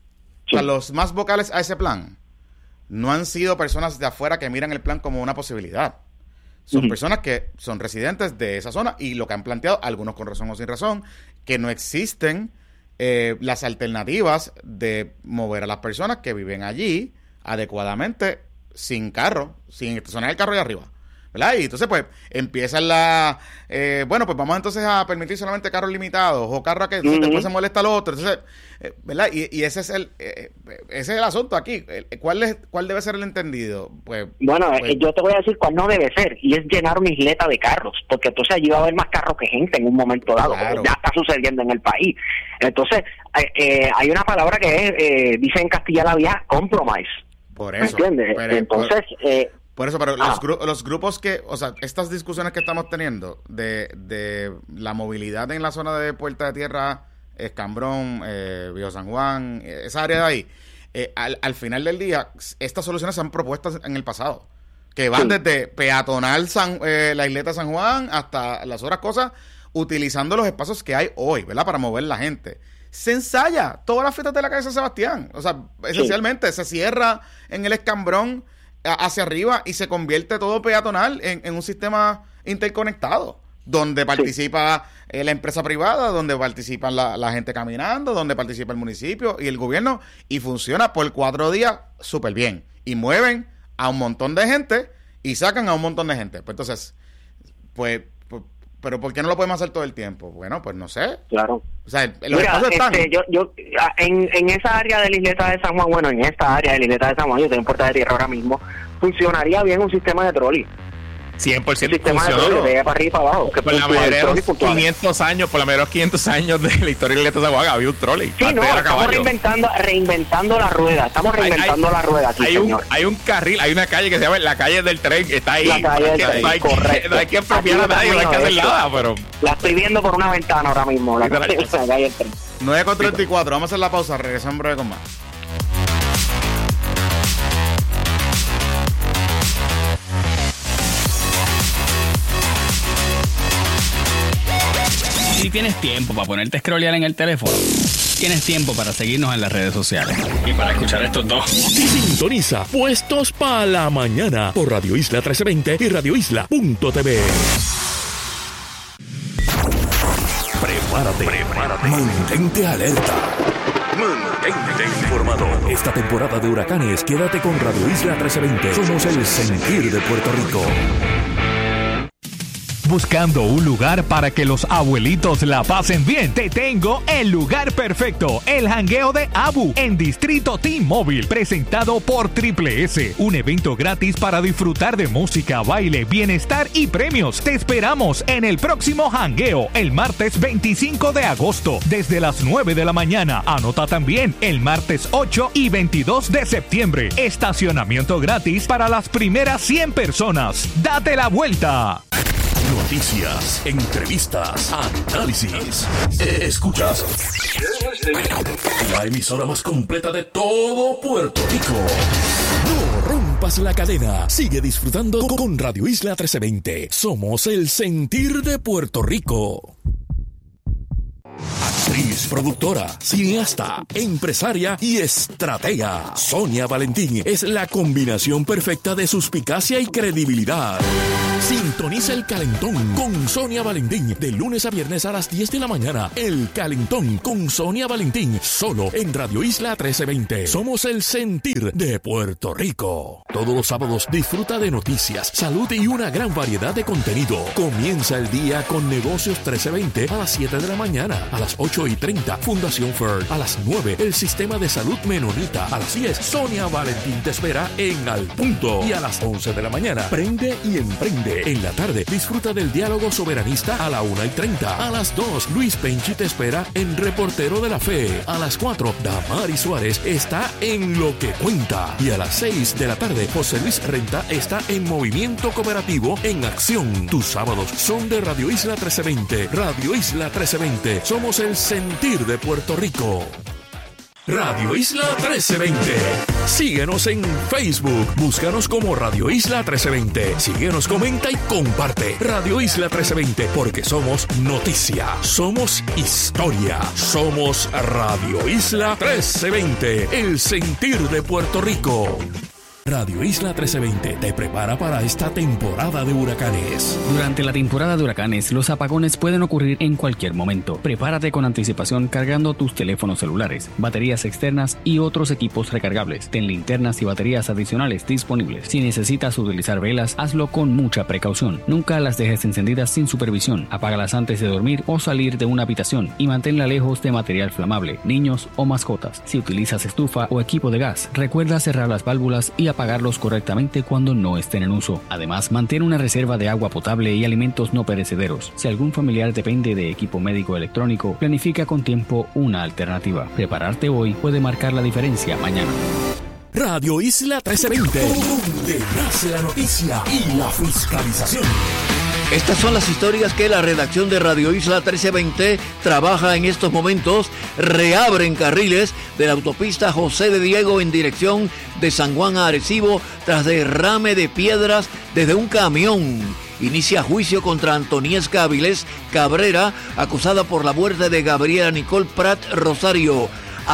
O sea, los más vocales a ese plan no han sido personas de afuera que miran el plan como una posibilidad. Son Ujú. personas que son residentes de esa zona, y lo que han planteado, algunos con razón o sin razón, que no existen eh, las alternativas de mover a las personas que viven allí adecuadamente sin carro, sin estacionar el carro ahí arriba, ¿verdad? Y entonces pues empiezan la eh, bueno, pues vamos entonces a permitir solamente carros limitados o carros que Ujú. después se molesta al otro. Entonces, eh, ¿verdad? Y, y ese es el eh, ese es el asunto aquí. El- ¿Cuál es cuál debe ser el entendido? Pues Bueno, pues, eh, yo te voy a decir cuál no debe ser, y es llenar una isleta de carros, porque entonces allí va a haber más carros que gente en un momento dado, Claro. como ya está sucediendo en el país. Entonces, eh, eh, hay una palabra que es, eh, dice en Castilla la Vieja, compromise. por ¿Me eso. entiendes? Pero- Entonces, eh, Por eso, pero Ah. los, gru- los grupos que, o sea, estas discusiones que estamos teniendo de, de la movilidad en la zona de Puerta de Tierra, Escambrón, eh, Viejo San Juan, eh, esa área de ahí, eh, al, al final del día, estas soluciones se han propuesto en el pasado, que van Sí. desde peatonal San, eh, la isleta San Juan hasta las otras cosas, utilizando los espacios que hay hoy, ¿verdad? Para mover la gente. Se ensaya todas las fiestas de la calle San Sebastián. O sea, esencialmente se cierra en el Escambrón hacia arriba y se convierte todo peatonal en, en un sistema interconectado, donde participa eh, la empresa privada, donde participa la, la gente caminando, donde participa el municipio y el gobierno, y funciona por cuatro días súper bien. Y mueven a un montón de gente y sacan a un montón de gente. Pues entonces, pues, pues, pero ¿por qué no lo podemos hacer todo el tiempo? Bueno, pues no sé. claro. O sea, los Mira, espacios están. este, yo, yo, ah, en, en esa área de la isleta de San Juan, bueno, en esta área de la isleta de San Juan, yo estoy en Puerta de Tierra ahora mismo, funcionaría bien un sistema de trolley. cien por Un ciento sistema de funcionó. trolley de para arriba y para abajo. Que Por la puntual, mayoría de trolley los puntual. quinientos años, por la mayoría de los quinientos años de la historia de la San Juan, había un trolley. Sí, Antes no, era estamos caballo. reinventando, reinventando la rueda. Estamos Hay- hay- reinventando la rueda aquí, hay un, señor. hay un carril, hay una calle que se llama la calle del tren, que está ahí. La calle no, hay del que- tren, no hay que- correcto. no hay que expropiar a Aquí nadie, no hay que hacer termino nada, pero... La estoy viendo por una ventana ahora mismo. La Literal. calle, la calle del tren. nueve con treinta y cuatro, vamos a hacer la pausa, regresamos en breve con más. Si tienes tiempo para ponerte a scrollear en el teléfono, tienes tiempo para seguirnos en las redes sociales. Y para escuchar estos dos. Sintoniza Puestos para la Mañana por Radio Isla trece veinte y radio isla punto t v. Prepárate, prepárate. Mantente alerta. Mantente informado. Esta temporada de huracanes, quédate con Radio Isla trece veinte. Somos el sentir de Puerto Rico. Buscando un lugar para que los abuelitos la pasen bien, te tengo el lugar perfecto, el jangueo de Abu en Distrito T-Mobile, presentado por Triple S, un evento gratis para disfrutar de música, baile, bienestar y premios. Te esperamos en el próximo jangueo, el martes veinticinco de agosto, desde las nueve de la mañana. Anota también el martes ocho y veintidós de septiembre. Estacionamiento gratis para las primeras cien personas. ¡Date la vuelta! Noticias, entrevistas, análisis. Escuchas la emisora más completa de todo Puerto Rico. No rompas la cadena. Sigue disfrutando con Radio Isla trece veinte. Somos el sentir de Puerto Rico. Actriz, productora, cineasta, empresaria y estratega. Sonia Valentín es la combinación perfecta de suspicacia y credibilidad. Sintoniza El Calentón con Sonia Valentín de lunes a viernes a las diez de la mañana. El Calentón con Sonia Valentín, solo en Radio Isla trece veinte. Somos el sentir de Puerto Rico. Todos los sábados disfruta de noticias, salud y una gran variedad de contenido. Comienza el día con Negocios trece veinte a las siete de la mañana. A las ocho y treinta, Fundación Ferd. A las nueve, el Sistema de Salud Menonita. A las diez, Sonia Valentín te espera en Al Punto. Y a las once de la mañana, Prende y Emprende. En la tarde, disfruta del diálogo soberanista a la una y treinta. A las dos, Luis Penchi te espera en Reportero de la Fe. A las cuatro, Damari Suárez está en Lo que Cuenta. Y a las seis de la tarde, José Luis Renta está en Movimiento Cooperativo en Acción. Tus sábados son de Radio Isla trece veinte. Radio Isla trece veinte. Somos el sentir de Puerto Rico. Radio Isla trece veinte. Síguenos en Facebook. Búscanos como Radio Isla trece veinte. Síguenos, comenta y comparte. Radio Isla trece veinte, porque somos noticia, somos historia, somos Radio Isla trece veinte, el sentir de Puerto Rico. Radio Isla trece veinte te prepara para esta temporada de huracanes. Durante la temporada de huracanes, los apagones pueden ocurrir en cualquier momento. Prepárate con anticipación cargando tus teléfonos celulares, baterías externas y otros equipos recargables. Ten linternas y baterías adicionales disponibles. Si necesitas utilizar velas, hazlo con mucha precaución. Nunca las dejes encendidas sin supervisión. Apágalas antes de dormir o salir de una habitación y manténla lejos de material flamable, niños o mascotas. Si utilizas estufa o equipo de gas, recuerda cerrar las válvulas y apagarlos correctamente cuando no estén en uso. Además, mantén una reserva de agua potable y alimentos no perecederos. Si algún familiar depende de equipo médico electrónico, planifica con tiempo una alternativa. Prepararte hoy puede marcar la diferencia mañana. Radio Isla trece veinte, donde nace la noticia y la fiscalización. Estas son las historias que la redacción de Radio Isla trece veinte trabaja en estos momentos. Reabren carriles de la autopista José de Diego en dirección de San Juan a Arecibo tras derrame de piedras desde un camión. Inicia juicio contra Antoniesca Avilés Cabrera, acusada por la muerte de Gabriela Nicole Prat Rosario.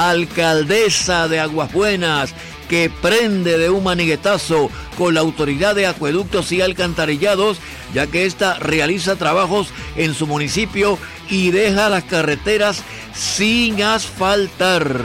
Alcaldesa de Aguas Buenas, que prende de un maniguetazo con la Autoridad de Acueductos y Alcantarillados, ya que ésta realiza trabajos en su municipio y deja las carreteras sin asfaltar.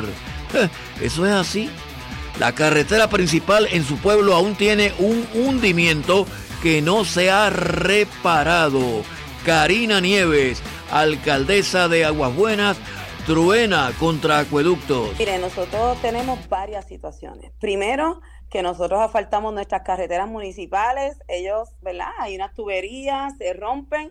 ¿Eso es así? La carretera principal en su pueblo aún tiene un hundimiento que no se ha reparado. Karina Nieves, alcaldesa de Aguas Buenas, truena contra Acueductos. Mire, nosotros tenemos varias situaciones. Primero, que nosotros asfaltamos nuestras carreteras municipales, ellos, ¿verdad? Hay unas tuberías, se rompen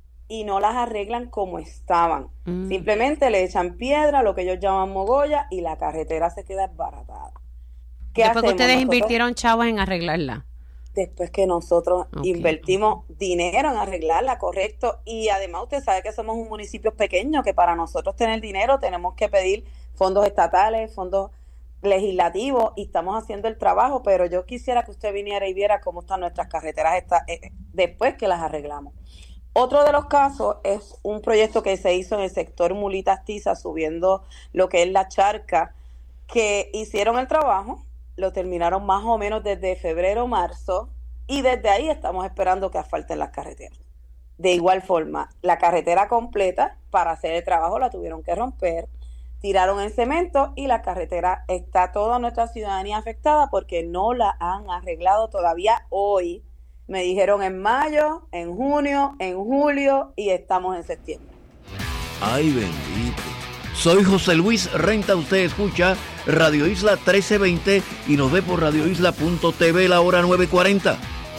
y no las arreglan como estaban. Mm. Simplemente le echan piedra, lo que ellos llaman mogolla, y la carretera se queda desbaratada. ¿Qué Después que ustedes nosotros? invirtieron chavos en arreglarla. Después que nosotros Okay. invertimos dinero en arreglarla, correcto, y además usted sabe que somos un municipio pequeño, que para nosotros tener dinero tenemos que pedir fondos estatales, fondos legislativos, y estamos haciendo el trabajo, pero yo quisiera que usted viniera y viera cómo están nuestras carreteras esta, eh, después que las arreglamos. Otro de los casos es un proyecto que se hizo en el sector Mulitas Tiza, subiendo lo que es la charca, que hicieron el trabajo, lo terminaron más o menos desde febrero, marzo, y desde ahí estamos esperando que asfalten las carreteras. De igual forma, la carretera completa, para hacer el trabajo la tuvieron que romper, tiraron el cemento y la carretera está toda nuestra ciudadanía afectada porque no la han arreglado todavía hoy. Me dijeron en mayo, en junio, en julio y estamos en septiembre. Ay, bendito. Soy José Luis Renta, usted escucha Radio Isla trece veinte y nos ve por radio isla punto t v la hora nueve cuarenta.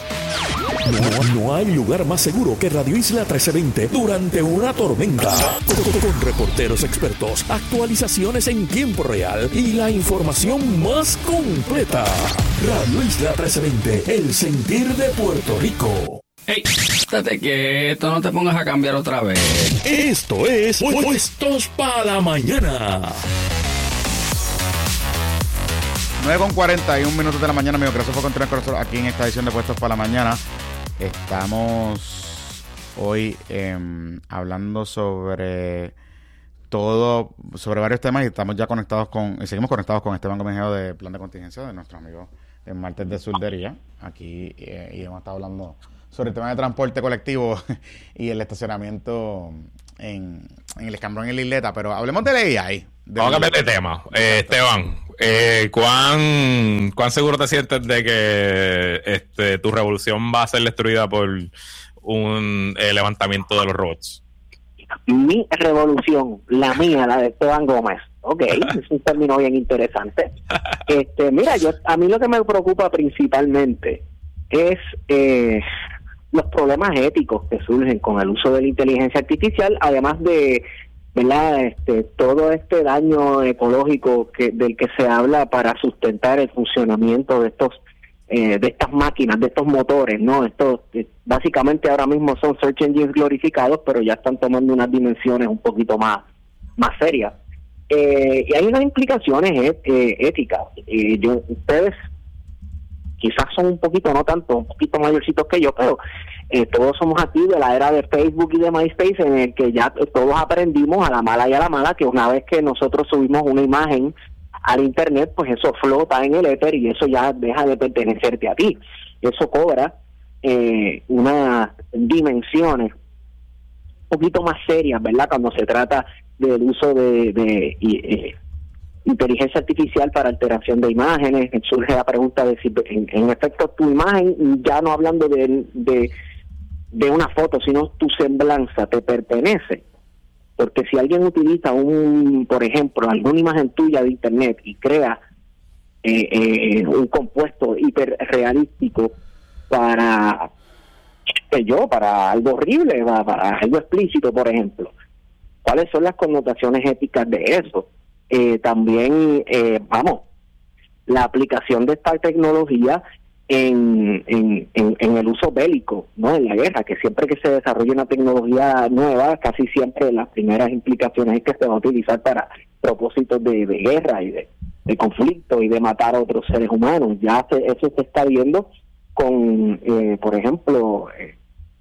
No, no hay lugar más seguro que Radio Isla trece veinte durante una tormenta. Con, con reporteros expertos, actualizaciones en tiempo real y la información más completa. Radio Isla trece veinte, el sentir de Puerto Rico. Hey, Estate quieto, no te pongas a cambiar otra vez. Esto es Pu- Puestos para la Mañana. nueve con cuarenta y un minutos de la mañana, amigos. Gracias por continuar con nosotros aquí en esta edición de Puestos para la Mañana. Estamos hoy eh, hablando sobre todo, sobre varios temas y estamos ya conectados con, y seguimos conectados con Esteban Gómez Geo de Plan de Contingencia, de nuestro amigo en Martes de Surdería. Aquí eh, y hemos estado hablando sobre el tema de transporte colectivo y el estacionamiento en, en el Escambrón y en la Isleta, pero hablemos de ley ahí. Vamos a cambiar de tema. Eh, Esteban, eh, ¿cuán, ¿cuán seguro te sientes de que este, tu revolución va a ser destruida por un eh, levantamiento de los robots? Mi revolución, la mía, la de Esteban Gómez. Ok, es un término bien interesante. Este, mira, yo a mí lo que me preocupa principalmente es eh, los problemas éticos que surgen con el uso de la inteligencia artificial, además de, ¿verdad? Este, todo este daño ecológico que del que se habla para sustentar el funcionamiento de estos eh, de estas máquinas, de estos motores, ¿no? Estos eh, básicamente ahora mismo son search engines glorificados, pero ya están tomando unas dimensiones un poquito más más serias. Eh, y hay unas implicaciones et, eh, éticas. Eh, yo, ustedes quizás son un poquito, no tanto, un poquito mayorcitos que yo, pero eh, todos somos aquí de la era de Facebook y de MySpace, en el que ya todos aprendimos a la mala y a la mala que una vez que nosotros subimos una imagen al internet, pues eso flota en el éter y eso ya deja de pertenecerte a ti. Eso cobra eh, unas dimensiones un poquito más serias, ¿verdad? Cuando se trata del uso de, de eh, inteligencia artificial para alteración de imágenes. Surge la pregunta de si en, en efecto tu imagen, ya no hablando de, de de una foto, sino tu semblanza te pertenece. Porque si alguien utiliza un, por ejemplo, alguna imagen tuya de internet y crea eh, eh, un compuesto hiperrealístico para, que yo, para algo horrible, para, para algo explícito, por ejemplo, ¿cuáles son las connotaciones éticas de eso? Eh, también, eh, vamos, la aplicación de esta tecnología en, en, en, en el uso bélico, ¿no? En la guerra, que siempre que se desarrolla una tecnología nueva, casi siempre las primeras implicaciones es que se va a utilizar para propósitos de, de guerra y de, de conflicto y de matar a otros seres humanos. Ya se, eso se está viendo con, eh, por ejemplo, eh,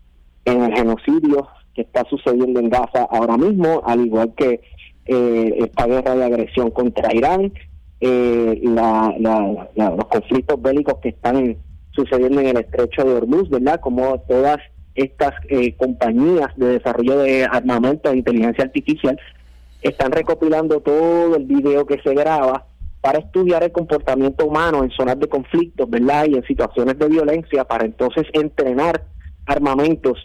en el genocidio que está sucediendo en Gaza ahora mismo, al igual que eh, esta guerra de agresión contra Irán, eh, la, la, la, los conflictos bélicos que están sucediendo en el estrecho de Hormuz, ¿verdad? Como todas estas eh, compañías de desarrollo de armamento e inteligencia artificial están recopilando todo el video que se graba para estudiar el comportamiento humano en zonas de conflictos, ¿verdad? Y en situaciones de violencia, para entonces entrenar armamentos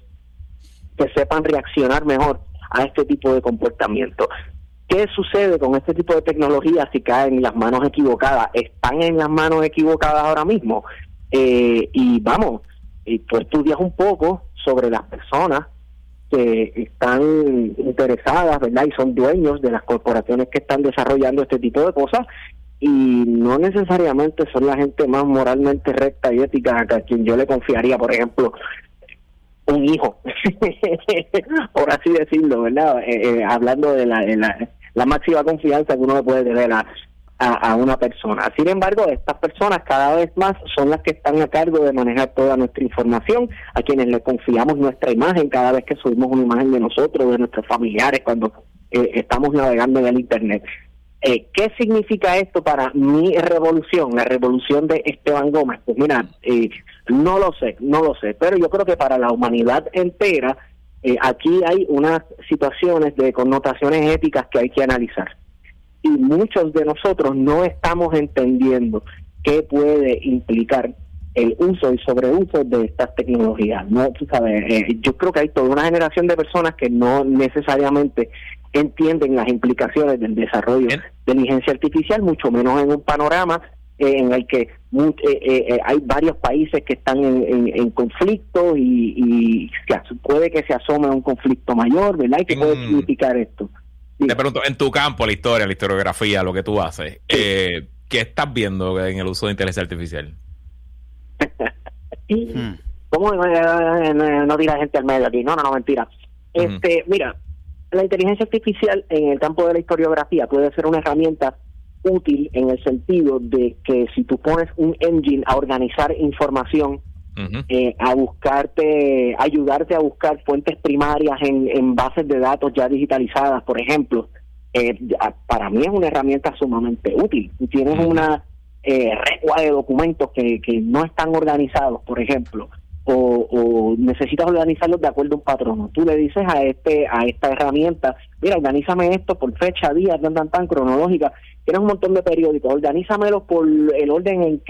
que sepan reaccionar mejor a este tipo de comportamiento. ¿Qué sucede con este tipo de tecnología si caen en las manos equivocadas? Están en las manos equivocadas ahora mismo. Eh, y vamos, y tú estudias un poco sobre las personas que están interesadas, ¿verdad? Y son dueños de las corporaciones que están desarrollando este tipo de cosas, y no necesariamente son la gente más moralmente recta y ética a quien yo le confiaría, por ejemplo, un hijo, por así decirlo, ¿verdad? Eh, eh, hablando de la, de la, la máxima confianza que uno le puede tener a, a, a una persona. Sin embargo, estas personas cada vez más son las que están a cargo de manejar toda nuestra información, a quienes le confiamos nuestra imagen cada vez que subimos una imagen de nosotros, de nuestros familiares, cuando eh, estamos navegando en el internet. Eh, ¿Qué significa esto para mi revolución, la revolución de Esteban Gómez? Pues mira, eh, no lo sé, no lo sé, pero yo creo que para la humanidad entera, eh, aquí hay unas situaciones de connotaciones éticas que hay que analizar. Y muchos de nosotros no estamos entendiendo qué puede implicar el uso y sobreuso de estas tecnologías. No, tú sabes, eh, yo creo que hay toda una generación de personas que no necesariamente entienden las implicaciones del desarrollo de inteligencia artificial, mucho menos en un panorama eh, en el que eh, eh, hay varios países que están en, en, en conflicto y, y puede que se asome un conflicto mayor, ¿verdad? ¿Y qué puede Mm. significar esto? Sí. Te pregunto, en tu campo, la historia, la historiografía, lo que tú haces, eh, ¿qué estás viendo en el uso de inteligencia artificial? Hmm. ¿Cómo eh, no tira gente al medio aquí? No, no, no, mentira. Uh-huh. Este, mira, la inteligencia artificial en el campo de la historiografía puede ser una herramienta útil en el sentido de que si tú pones un engine a organizar información, uh-huh. eh, a buscarte, ayudarte a buscar fuentes primarias en, en bases de datos ya digitalizadas, por ejemplo, eh, para mí es una herramienta sumamente útil. Si tienes uh-huh. una eh, recua de documentos que, que no están organizados, por ejemplo, o, o necesitas organizarlos de acuerdo a un patrón, tú le dices a este a esta herramienta, mira, organízame esto por fecha, día, tan, tan, tan, cronológica, tienes un montón de periódicos, organízamelos por el orden en que